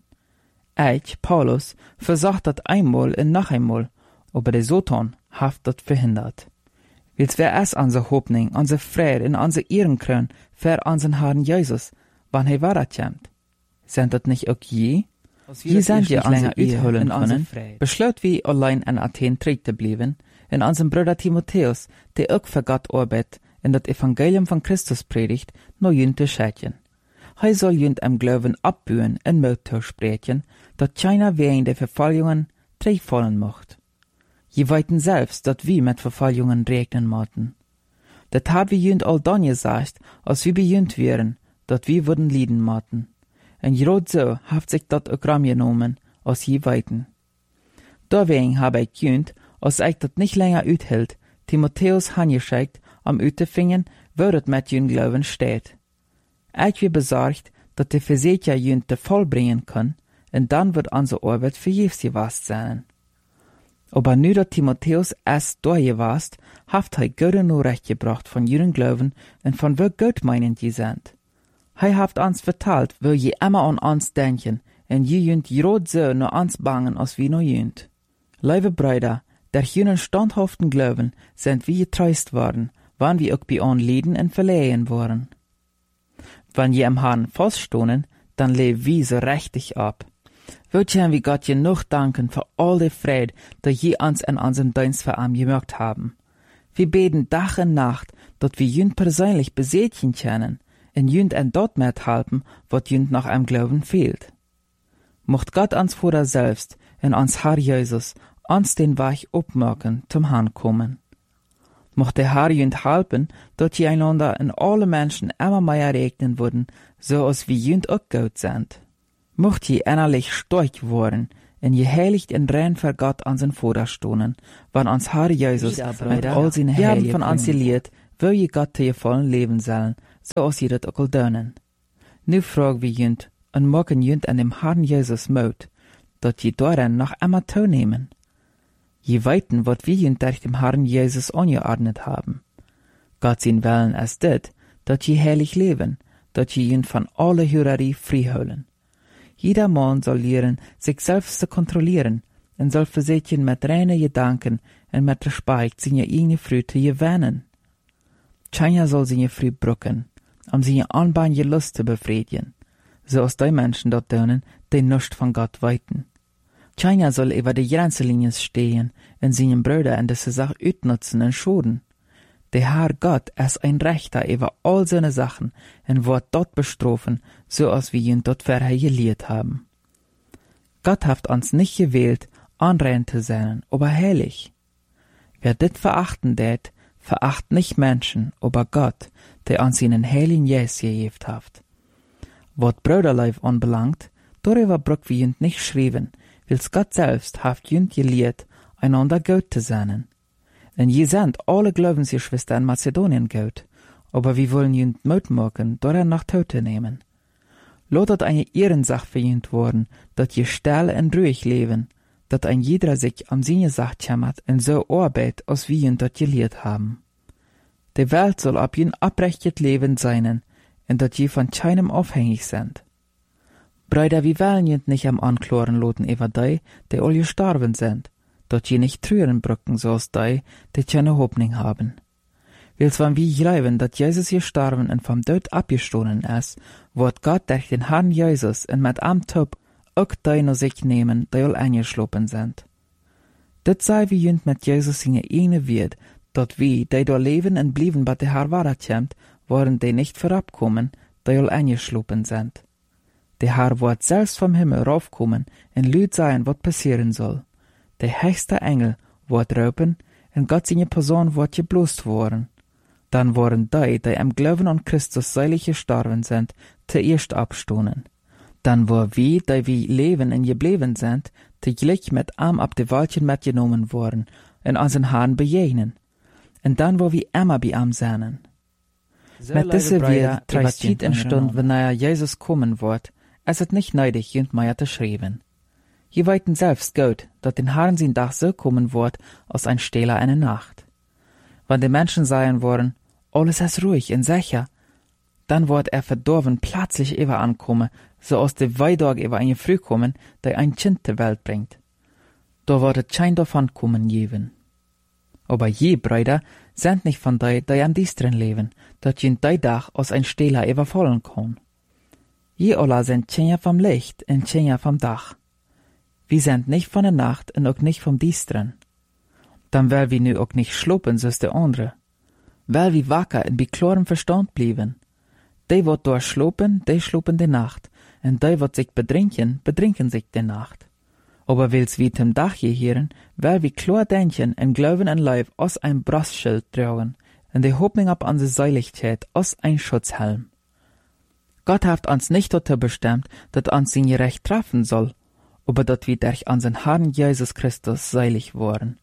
Ich, Paulus, versagt das einmal und noch einmal, aber der Satan hat das verhindert. Weil's wär es unsere Hoffnung, unsere Freude und unsere Ehrenkrön für unseren Herrn Jesus, wann er weiterkommt. Sind das nicht auch je? Je sind wir länger uitholen können, beschloot wir allein in Athen treu zu bleiben, in unserem Bruder Timotheus, der auch für Gott arbeitet, in das Evangelium von Christus predigt, nur jünd zu schicken. Er soll jünd im Glauben abbühen und Mut sprechen, dass keiner wegen der Verfolgungen fallen mocht. Je weiten selbst, dass wir mit Verfolgungen regnen mochten. Das haben wir jünd all dann gesagt, als wir bejünd wären, dass wir würden lieden mochten. Und gerade so hat sich das auch genommen, als je weiten. Deswegen habe ich jünd, als ich das nicht länger uthält, Timotheus angeschickt, um utzufinden, wo das mit jünd Glauben steht. Ich bin besorgt, dass der Versäger jünd te vollbringen kann, und dann wird unsere Arbeit vergebens gewesen sein. Aber nu dat Timotheus es durchgewast, haft er gute Nachricht gebracht von ihren Glauben und von wo Gott meinend je sind. Er haft uns vertalt, wo je immer an uns denken, und je jünd grad so nur uns bangen, als wie nur jünd. Liebe Brüder, der jünen standhaften Glauben sind wir getreust worden, wann wir auch bei uns Lieden und verlehen worden. Wenn je am Herrn feststohnen, dann leben wir so richtig ab. Wo können wir Gott genug danken für all die Freude, die je uns in unserem Dienst für ihn gemerkt haben. Wir beten Tag und Nacht, dass wir jünd persönlich besätigen können, und jünd en dort mithelfen, was jünd nach einem Glauben fehlt. Mocht Gott uns Vater selbst und uns Herr Jesus uns den Weg abmerken zum Herrn kommen. Mocht der Herr jünd helfen, dass je einander und alle Menschen immer mehr regnen würden, so als wie jünd auch gut sind. Mocht je innerlich stark worden en je heiligt en rein voor Gott an zijn Vader stonen, wann ons Herr Jesus met al zijn heilige van ons geleerd, wil je God te je vollen leven zullen, zoals je dat ook al doen. Nu vragen we junt, en maken junt aan dem Herrn Jesus moed, dat je daarin nog immer toenemen. Je weten, wat wir junt durch dem Herrn Jesus angeordnet haben. Gott sein Willen ist dit, dat je heilig leven, dat je junt van alle Hurerei vrijhouden. Jeder Mann soll lernen, sich selbst zu kontrollieren, und soll versuchen, mit reinen Gedanken und mit Respekt seine eigene Früchte gewinnen. Keiner soll seine Früchte brücken, seine anbahlige Lust zu befriedigen, so als die Menschen dort tun, die nichts von Gott weiten. Keiner soll über die Grenzlinie stehen und seinen Brüder in diese Sache utnutzen und schaden. Der Herr Gott ist ein Rechter über all seine Sachen und wird dort bestrafen, so als wir ihn dort vorher gelehrt haben. Gott hat uns nicht gewählt, anrein zu sein, aber heilig. Wer dit verachten det, veracht nicht Menschen, aber Gott, der uns seinen heiligen Geist gegeben hat. Was Brüderleib anbelangt, darüber braucht wir jünd nicht schreiben, weil's Gott selbst hat jünd gelehrt, einander gut zu sein. Und je sind alle Glaubensgeschwister in Mazedonien gut, aber wir wollen jünd Mut machen, daran nach Tote nehmen. Lotet eine Ehrensache für jünd worden, dat je still und ruhig leben, dat ein jeder sich am seine Sache kümmert und so arbeitet, als wir jünd dat gelehrt haben. Die Welt soll ab jünd abrechtet Leben sein, und dat je von keinem abhängig sind. Brüder, wir wollen jünd nicht am Anklagen loten über die all gestorben sind, dat je nicht trüren brücken, so als die keine Hoffnung haben. Weil's wenn wir glauben, dat Jesus gestorben und vom Tod abgestoßen ist, wird Gott durch den Herrn Jesus und mit am Tod auch die noch sich nehmen, die all eingeschlopen sind. Dat sei wie jünd mit Jesus seine eigene Wert, dat wir, die da leben und blieben, bei der Herr wahrkommt, wollen die nicht vorabkommen, die all eingeschlopen sind. Der Herr wird selbst vom Himmel raufkommen und lüd sein, was passieren soll. Der höchste Engel wird rufen, und Gott seine Person wird geblost worden. Dann worden die am Glauben an Christus seilig gestorben sind, zuerst abstoßen. Dann wo wir, die wir leben und geblieben sind, täglich mit Arm ab die Waldchen mitgenommen worden und unseren Herrn begegnen. Und dann wo wir immer bei ihm sind. So mit dieser Welt trägt Zeit und Stunde, wenn Jesus kommen wird, ist es nicht nötig, jünd mehr zu schreiben. Je weiten selbst gut, dat den Herrn sein Tag so kommen wird, als ein Stehler eine Nacht. Wenn die Menschen sagen wollen, alles ist ruhig und sicher, dann wird verdorben plötzlich über ankommen, so aus der Weidog über eine Früh kommen, die ein Kind zur Welt bringt. Da wird es kein davon kommen geben. Aber je, Brüder, sind nicht von die am diesteren leben, dat je die Tag aus ein Stehler überfallen kann. Je alle sind Kinder vom Licht und Kinder vom Dach. Wir sind nicht von der Nacht und auch nicht vom Diesteren. Dann will wir nu auch nicht schlupen, so ist der andere. Weil wir wacker und bei klarem Verstand blieben. Die wird dort schlupen die Nacht, und die wird sich bedrinken sich die Nacht. Aber weil's wir zum Dach gehören, weil wir klar denken und glauben an Leib aus ein Brustschild tragen, und die Hoffnung ab unsere Seiligkeit aus ein Schutzhelm. Gott hat uns nicht dazu bestimmt, dass uns sein Gerecht treffen soll, aber dass wir durch unseren Herrn Jesus Christus seilig worden.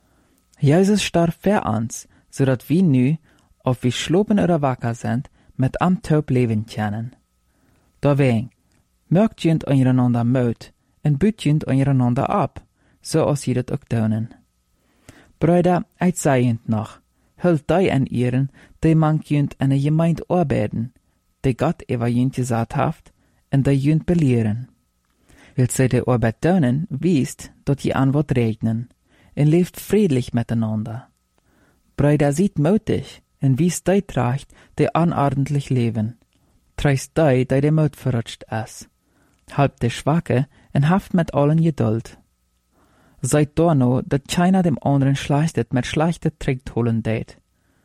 Jesus starb für uns, so dass wir nu, ob wir schlopen oder wacker sind, mit am Tod leben können. Deswegen, mögt jünd einander Mut und büt jünd einander ab, so als ihr das auch tun. Brüder, ich sei jünd noch, hüllt die an ihren, die man jünd in der Gemeinde arbeiten, die Gott über jünd gesagt hat, und die jünd belehren. Will sie die Arbeit tun, wisst, dass die Antwort regnen, und lebt friedlich miteinander. Brüder, seid mutig, und wisst die Tracht, die unordentlich leben. Treist die Mut verrutscht ist. Halbt die Schwache, und haft mit allen Geduld. Seid da no, dat keiner dem anderen schlechtet mit schlechte Trick holen dät.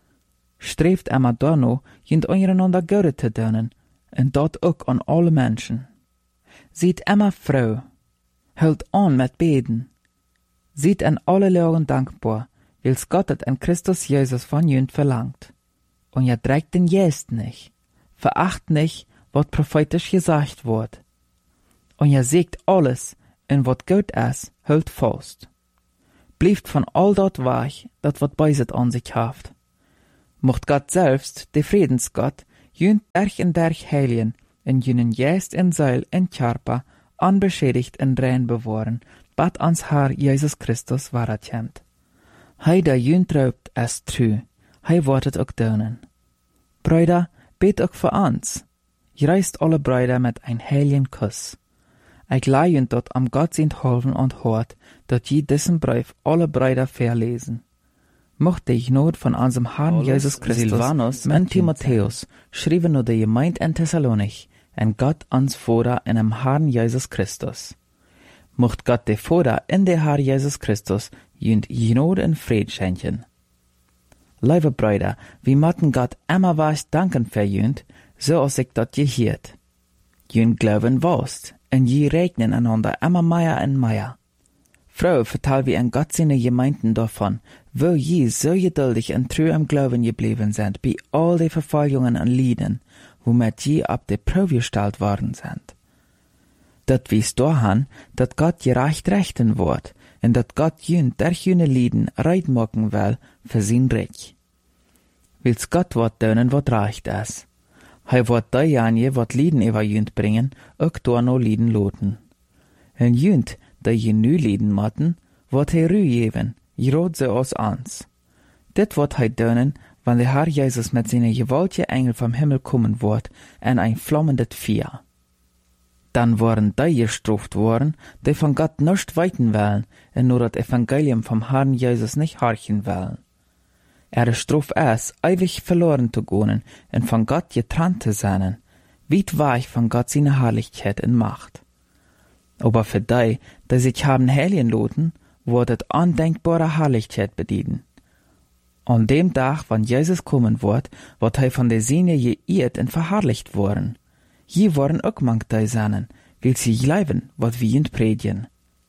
Strebt immer da no, jünd einander Gute zu tun, und dort auch an alle Menschen. Seid immer froh, hört an mit Beten. Seid an alle Lagen dankbar, weil's Gott het in Christus Jesus von jünd verlangt. Und ihr trägt den Geist nicht, veracht nicht, was prophetisch gesagt wird. und je seht alles, en wat gut is, houdt vast. Blijft van al dat weg, dat wat bij zich an sich haft. Mocht Gott selbst, de Friedensgott, jünt en derch heiligen, en jünen Geist en Seil en Körper, unbeschädigt en rein bewahren, bat ans Herr Jesus Christus warat jämt. Hij der jünt raubt es true, hij wortet ook dönen. Brüder, bet ook für uns. Reist alle Brüder mit ein heiligen Kuss. Ich leih dort am Gott sind holven und hort, dat je diesen Brief alle Brüder verlesen. Mochte ich not von unserem Herrn Jesus Christus Silvanus und Timotheus schrieben nur der Gemeinde in Thessalonich, en Gott ans Vater in dem Herrn Jesus Christus. Mocht Gott der Vater in der Herr Jesus Christus jünd Not und Fried schenken. Liebe Brüder, wir mochten Gott immer was danken für jünd, so als ich dat je hiert. Jünd glauben wost, en je regnen einander immer mehr und mehr. Frau vertel wie en Gott seine Gemeinden davon, wo je so geduldig und treu am Glauben geblieben sind, bei all die Verfolgungen und Leiden, womit je ab der Probe gestellt worden sind. Dat wies daran, dat Gott gerecht rechten wird, und dat Gott jünd durch jüne Leiden reit machen will für sein Reich. Wils Gott wat dönen wat recht is. Hij wird diejenigen, wat Leiden über jünd bringen, ook door no Leiden loten. En jünd, die je nu Leiden matten, wird hij Ruhe geben, gerade so als uns. Dit wird hij dönen, wann der Herr Jesus mit seinen gewaltigen Engel vom Himmel kommen wird, in ein flammendes Feuer. Dann waren die gestraft worden, die von Gott nicht weiten wollen, und nur das Evangelium vom Herrn Jesus nicht horchen wollen. Straf ist, ewig verloren zu gehen und von Gott getrennt zu sein, weit weg von Gott seine Herrlichkeit und Macht. Aber für die sich haben heiligen loten, wurde undenkbare Herrlichkeit bedienen. An dem Tag, wann Jesus kommen wird er von der Sinne geirrt und verherrlicht worden. Je waren auch manche seinen, will sie glauben, was wir jünd predigen.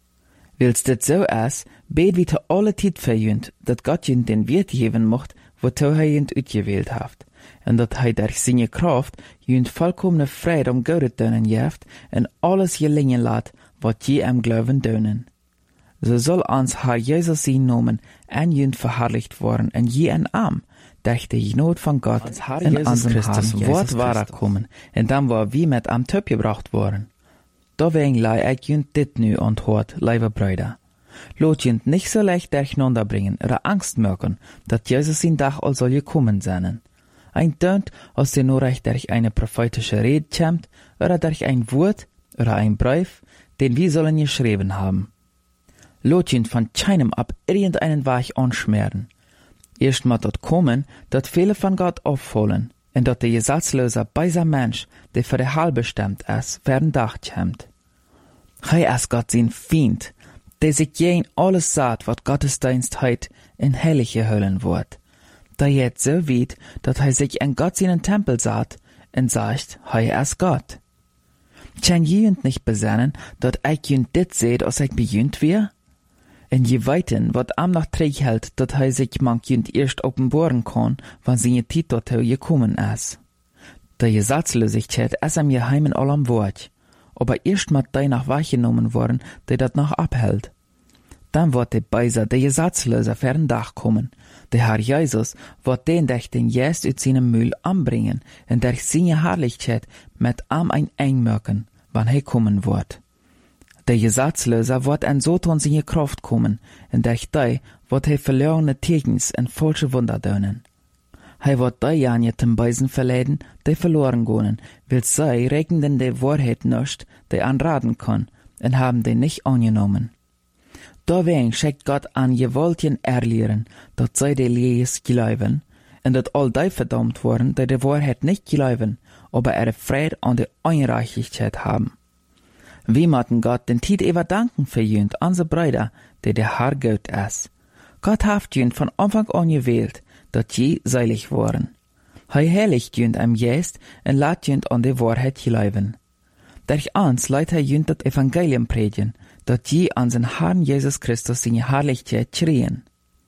Wils dit so is, bet wie te alle Tid verjünd, dat Gott jünd den Wirt geben mocht, wozu hij jünd uitgewählt haft, en dat hij durch seine Kraft jünd vollkommene Freude om Gott dönen jeft, en alles gelingen laat, wat je am Glauben dönen. So soll ans Herr Jesus sein Nomen en jünd verherrlicht worden, en je en arm, durch die Not von Gott in unserem Christus Wort wahrer kommen, en dann war wie mit am Töp gebracht worden. Deswegen lei ich jünd dit nu antwoord, liebe Brüder. Lot jünd nicht so leicht durcheinander bringen oder Angst merken, dat Jesus in Dach all soll gekommen sein. Ein tönt, als der nur recht durch eine prophetische Rede kämmt, oder durch ein Wort, oder ein Brief, den wir sollen geschrieben haben. Lot jünd von keinem ab irgendeinen Weg anschmieren. Erst mal dort kommen, dat viele von Gott auffallen, und dat der Gesetzloser beiser Mensch, der für der Heil bestimmt ist, werden Dach kämmt. Hij is Gott sein Feind, der sich jen alles sagt, wat Gottesdienst heit in Heilige hüllen wird. Da jet so weit, dat hij sich in Gott seinen Tempel sagt und sagt, hij is Gott. Kann jünd nicht besennen, dat ich jünd dit seht, als ich bejünd wir? En je weiten, wat am noch träg hält, dat hij sich mank jünd erst offenbaren kann, wann seine Tid dorthin gekommen ist. Der Gesetzlosigkeit ist am Geheimen allem Wort. Aber erst mal die nach wahrgenommen worden, die dat noch abhält. Dann wird der Beiser, der Gesetzloser, fern Dach kommen. Der Herr Jesus wird den durch den Geist uit seinem Müll anbringen und durch seine Herrlichkeit mit ein einmerken, wann er kommen wird. Der Gesetzloser wird an Soton seine Kraft kommen und durch die wird er verlorene Tegens und falsche Wunder dönen. Hij wird diejenigen zum Beisen verleiden, die verloren gehen, weil sie regnen die Wahrheit nicht, die anraten kann, und haben die nicht angenommen. Deswegen schickt Gott an gewaltigen Erlehren, dass sie die Lehres glauben, und dass all die verdammt worden, die die Wahrheit nicht glauben, aber ihre Freude an der Unreichlichkeit haben. Wir möchten Gott den Tid über danken für jünd, unsere Brüder, die der Herr Gott ist. Gott hat jünd von Anfang an gewählt, dat je seilig waren. Hij heiligt jünd am Geist en laat jünd an de Wahrheit glauben. Durch uns leidt hij jünd dat Evangelium predigen, dat je an den Herrn Jesus Christus seine Herrlichkeit schrien.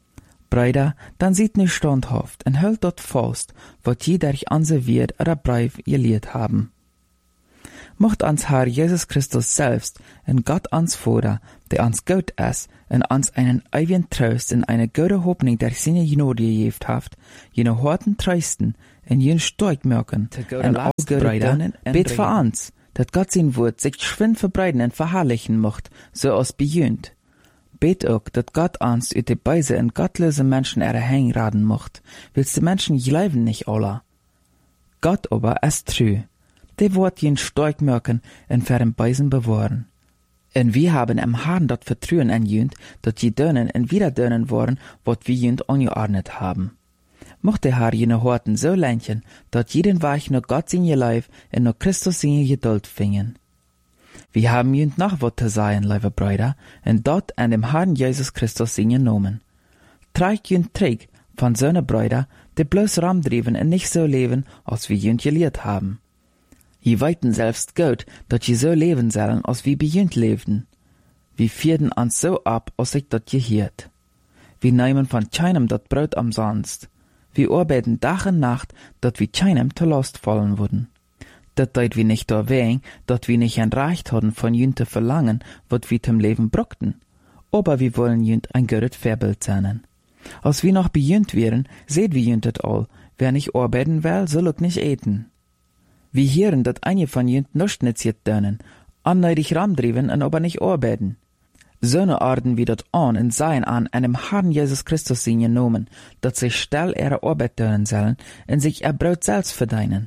Brüder, dann seid nicht standhaft en hält dort fast, wat je durch unser Wort oder Brief gelehrt haben. Mocht ans Herr Jesus Christus selbst en Gott ans Vader, der ans Gott ist, en ans einen ewigen Trost en eine gute Hoffnung der seine Gnade gegeben haft, jene harten Trösten en jen stark merken, en als Brüder, bet für uns, dat Gott sein Wort sich schwind verbreiten en verherrlichen mocht, so als bejönt. Bet auch, dat Gott uns ut de Beise en gottlose Menschen erhängen raden mocht, willst die Menschen glauben nicht alle. Gott aber ist treu. Der wird jen stark merken en für den Beisen bewahren. En wir haben im Herrn dat Vertrauen en jönt, dat je dönen en wieder dönen worden, wat wir jönt angeordnet haben. Mocht der Herr jene Horten so lenken, dat jeden Weg nur Gott in ihr Leib en nur Christus in ihr Geduld fingen. Wir haben jönt noch wat zu sagen, liebe Brüder, en dort an dem Herrn Jesus Christus in ihr Namen. Trag jönt Trick von seine Brüder, die bloß ramdriven en nicht so leben, als wir jönt gelehrt haben. Je weiten selbst gut, dat je so leben sollen, als wie bejönt lebten. Wir vierten uns so ab, als ich dat je hiert. Wir nehmen von keinem dat Brot umsonst. Wir arbeiten Tag und Nacht, dat wir keinem zur Last fallen würden. Dat deut wir nicht erwähnen, dat wir nicht ein Recht hatten, von jünt zu verlangen, wat wir zum Leben brockten. Aber wir wollen jünt ein gutes Vorbild sein. Als wir noch bejönt wären, seht wir jünt et all. Wer nicht arbeiten will, soll auch nicht eten. Wir hören, dat einige von jünt nicht nütziert dönen, anneidig ramdriven und aber nicht arbeiten. So ne Arten wie dat an und seien an einem Herrn Jesus Christus in genommen, dat sich still ihre Arbeit dönen sollen und sich ihr Brot selbst verdienen.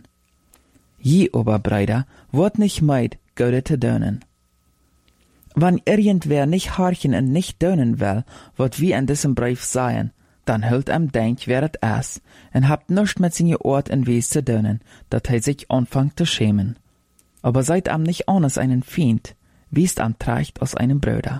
Je aber, Brüder, wird nicht meid, Gode zu dönen. Wenn irgendwer nicht horchen und nicht dönen will, wat wir in diesem Brief sagen, dann hüllt denk, wer het is, en habt nichts mit seine Ort und Wes zu dönen, dat sich anfangt zu schämen. Aber seid nicht anders einen Feind, wiest trecht aus einem Bruder.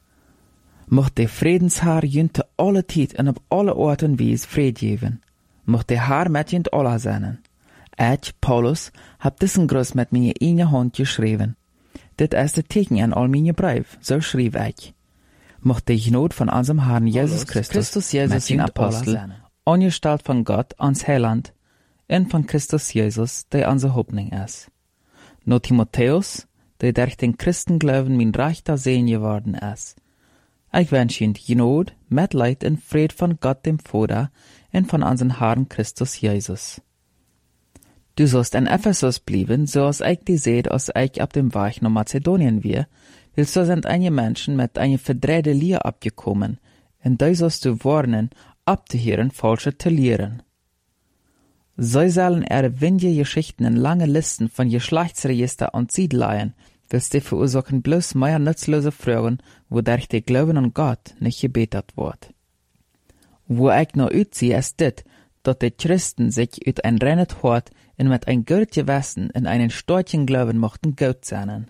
Mocht der Friedensherr jünte alle Tijd en op alle Orten Wes Fried geben. Mocht der Herr mit jünt alle sein. Ich, Paulus, hab diesen Gruß mit meine eine Hand geschrieben. Dit ist das Teken an all meine Brief, so schrieb ich. Mocht der Gnade von unserem Herrn Jesus Christus Jesus den Apostel, angestalt von Gott ans Heiland, und von Christus Jesus, der unsere Hoffnung ist. No Timotheus, der durch den Christenglauben mein rechter Sehen geworden ist. Ich wünsche Ihnen Gnade, Mitleid und Fried von Gott dem Vater und von unserem Herrn Christus Jesus. Du sollst in Ephesus bleiben, so als ich die seht, als ich ab dem Weg nach Mazedonien wir, weil so sind einige Menschen mit einer verdrehte Lehre abgekommen, und da sollst du warnen, abzuhören, falsche zu lehren. So sollen ihre windige Geschichten in lange Listen von Geschlechtsregister und Siedleien, willst die verursachen bloß mehr nutzlose Fragen, wodurch der Glauben an Gott nicht gebetet wird. Wo ich noch utziehe, ist dit, dass die Christen sich ut ein rennet Hort und mit ein gut Gewissen in einen starken Glauben mochten gut sein.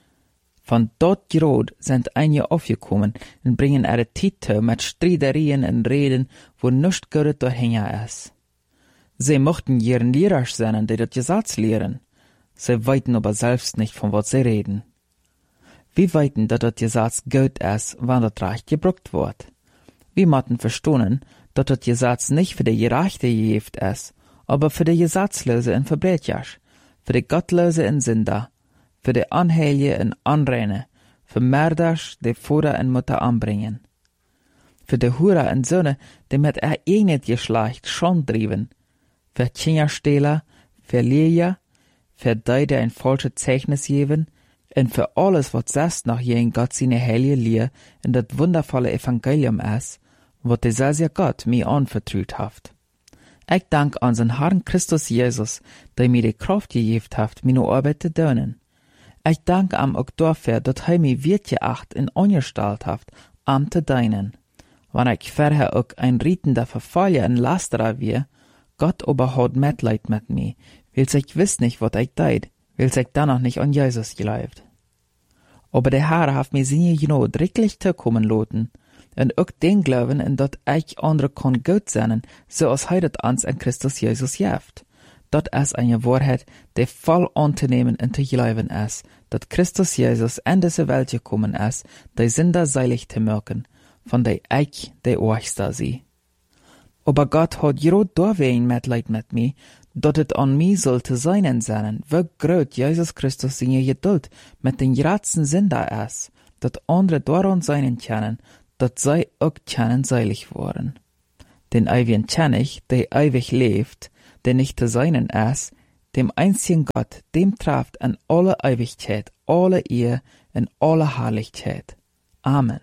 Von dort gerot sind einige aufgekommen und bringen ihre Titel mit Streiterien und Reden, wo nichts Gutes dahinter ist. Sie mochten ihren Lehrer sein, die das Gesetz lehren. Sie weiten aber selbst nicht, von was sie reden. Wir weiten, dass das Gesetz gut ist, wann das Recht gebraucht wird. Wir mochten verstehen, dass das Gesetz nicht für die Gerechte gegeben ist, aber für die Gesetzlose und Verbrecher, für die Gottlose und Sünder, für die Anheilige und Anreine, für Mörder, die Vater und Mutter anbringen, für die Hure und Söhne, die mit ihr eigenes Geschlecht schon trieben, für Kinderstehler, für Lehrer, für die, die ein falsches Zeichnis geben, und für alles, was selbst noch je in Gott seine heilige Lehre in das wundervolle Evangelium ist, was dieser Gott mir anvertraut hat. Ich danke unseren Herrn Christus Jesus, der mir die Kraft gegeben hat, meine Arbeit zu tun. Ich danke ihm auch dafür, dass er mich wertgeacht und angestellt hat, am zu dienen. Wenn ich vorher auch ein rietender Verfaller und Lasterer war, Gott aber hat Mitleid mit mir, weil ich wiss nicht, was ich tät, weil ich dann noch nicht an Jesus geglaubt. Aber der Herr hat mir seine Gnade wirklich zukommen lassen, und auch den Glauben, in dat ich andere kann gut sein, so als er das uns in Christus Jesus gibt. Dat ist eine Wahrheit, die voll anzunehmen und zu glauben ist, dat Christus Jesus in diese Welt gekommen ist, die Sünder seilig zu machen, von der ich der Ohrster sie. Aber Gott hat gerade deswegen Mitleid mit mir, dat het an mij zal te zijn en zijn, wie groot Jezus Christus in je geduld met den grootsten zinder is, dat anderen daaraan zijn kennen, dat zij ook kennen seilig worden. Den ewigen König, der ewig lebt, der nicht te seinen ist, dem einzigen Gott, dem trafft an alle Ewigkeit, alle Ehr und alle Herrlichkeit. Amen.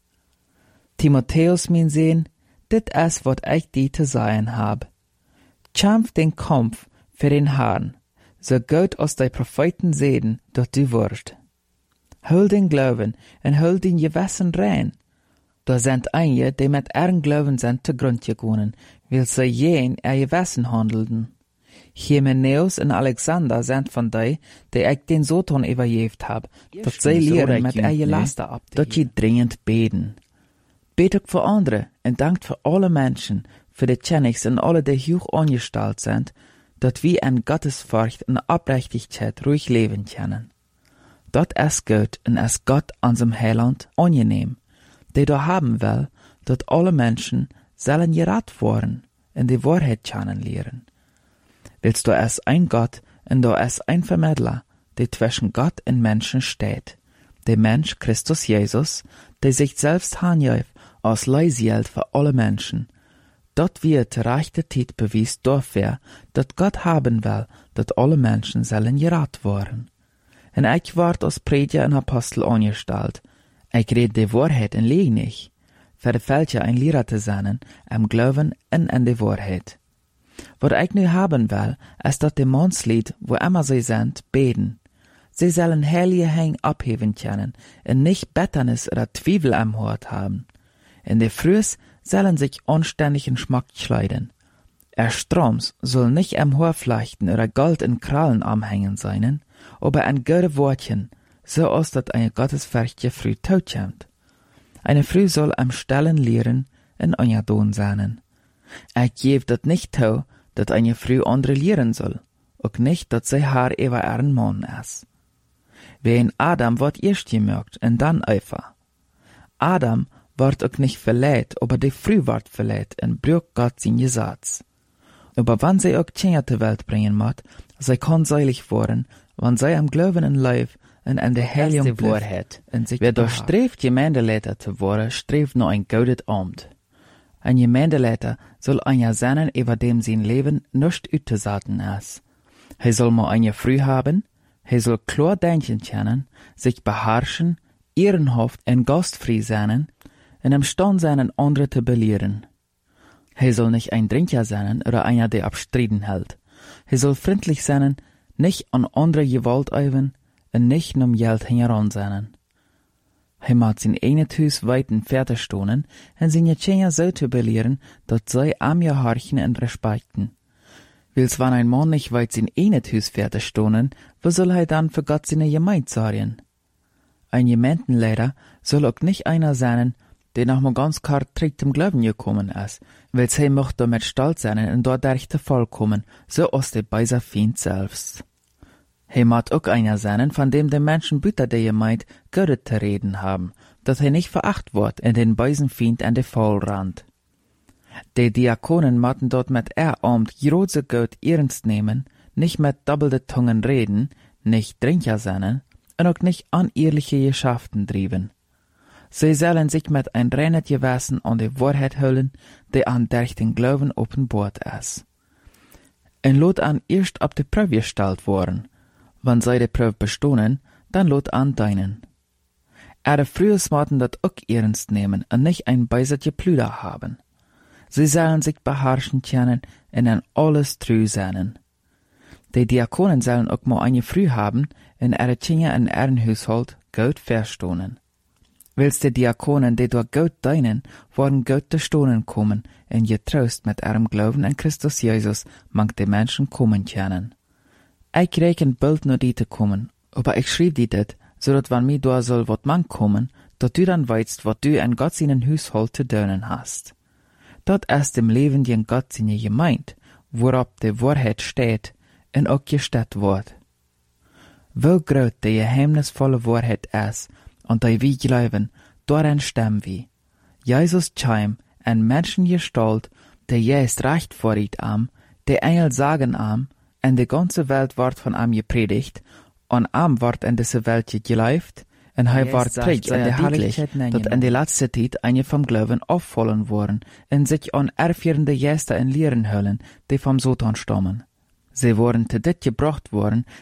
Timotheus, mein Sohn, dit ist, wat ich dir zu sagen hab. Kämpf den Kampf für den Herrn, so gut aus die Propheten sehen, dat du wirst. Hol den Glauben und hol den Gewissen rein. Da sind einige, die mit ihren Glauben sind zu Grund gegangen, weil sie jen ihr Gewissen handelten. Hymenäus und Alexander sind von die ich den Soton übergeben hab, dat sie lehren mit ihr Laster ab, dat sie dringend beten. Bet auch für andere und dankt für alle Menschen, für die Tschennigs und alle, die hoch angestellt sind, dat wir in Gottesfurcht und Aufrichtigkeit ruhig leben können. Dat ist gut und ist Gott an seinem Heiland angenehm, der da haben will, dat alle Menschen sollen gerat worden und die Wahrheit kennenlernen. Willst du es ein Gott und da ist ein Vermittler, der zwischen Gott und Menschen steht, der Mensch Christus Jesus, der sich selbst hanjäuft als Leihgeld für alle Menschen. Dat wir zur rechten Zeit bewies dafür, dat Gott haben will, dat alle Menschen sollen gerat worden. Und ich ward als Prediger und Apostel angestellt. Ich red die Wahrheit und lieg nicht. Für die Fälscher ein Lehrer zu sein, am Glauben und an die Wahrheit. Was ich nu haben will, ist dat die Mannslied, wo immer sie sind, beten. Sie sollen heilige Hänge abheben können und nicht Betternis oder Zweifel am Hort haben. In der Frühs sollen sich anständigen Schmack kleiden. Stroms soll nicht am Haar flechten oder Gold in Krallen anhängen sein, aber ein gute Wortchen, so als dat eine gottesfurchtige Früh totkommt. Eine Früh soll am Stellen lehren und anjadon sein. Ich gebe dat nicht zu, dat eine Früh andere lehren soll, auch nicht, dat sie haar über ihren Mann ist. Wie in Adam wird erst gemerkt und dann Eva. Adam wird auch nicht verleiht, aber die Früh wird verleiht und braucht Gott sein Gesetz. Aber wenn sie auch Kinder zur Welt bringen muss, sie kann seilig werden, wenn sie am Glauben in Leib und an der Heiligung Wahrheit und sich wer da strebt, Gemeindeleiter zu werden, strebt noch ein gutes Amt. Ein Gemeindeleiter soll einer sein, über dem sein Leben nicht auszusagen ist. Er soll mal eine Früh haben, er soll klar denken können, sich beherrschen, ehrenhaft und gastfrei sein, und imstand sein, andere zu belehren. Er soll nicht ein Trinker sein oder einer, der abstriden hält. Er soll freundlich sein, nicht an andere Gewalt üben und nicht um Geld heran sein. Er mag sein eigenes Haus weiten fertig stonen und seine Kinder so zu belehren, dass sie am ihr horchen und respekten. Wils wenn ein Mann nicht weit sein eigenes Haus fertig stonen, wo soll er dann für Gott seine Gemeinde sorgen? Ein Gemeindenleiter soll auch nicht einer sein, der noch mal ganz klar trägt zum Glauben gekommen ist, weil sie mocht damit stolz sein und dort durch den Fall kommen, so aus der beiser Feind selbst. Er mag auch einer sein, von dem die Menschen büter der Gemeinde Gott zu reden haben, dass er nicht veracht wird in den beisen Feind an der Fall rannt. Die Diakonen machten dort mit Amt große Gott ernst nehmen, nicht mit doppelte Tungen reden, nicht Trinker sein und auch nicht unehrliche Geschäften trieben. Sie sollen sich mit ein reines Gewissen an die Wahrheit hüllen, die an durch den Glauben offenbart ist. Und lot an erst ab die Prüfe gestellt worden. Wenn sie die Prüfe bestohnen, dann lot an deinen. Er frühes maten dat auch ernst nehmen und nicht ein beisertje Plüder haben. Sie sollen sich beherrschen können und an alles treu sein. Die Diakonen sollen auch mal eine Früh haben und ihre Kinder in ihren Haushalt gut verstohnen. Willst die Diakonen, die durch Gott dienen, worden Gott zu stohnen kommen, und getrost mit ihrem Glauben an Christus Jesus mag die Menschen kommen können. Ich rechne bald nur die zu kommen, aber ich schrieb die dit, so dat wann mir da soll wat man kommen, dat du dann weißt, wat du an Gott seinen Haushalt zu dienen hast. Dat ist dem Leben, die an Gott seine Gemeinde, worauf die Wahrheit steht, und auch gestellt wird. Wo groß die geheimnisvolle Wahrheit ist, und die wir glauben, daran stimmen wir. Jesus Chaim, ein Menschengestalt, der jetzt recht vor ihm am, De Engel sagen am, en de ganze Welt wordt van am gepredigt, en am wordt in deze Welt geleift, en hij wordt predigt en herrlich, dat in de laatste tijd een vom Glauben afvallen worden, en zich aan erfierende Gäste en Lehren hullen, die vom Satan stammen. Sie worden te dit gebracht worden,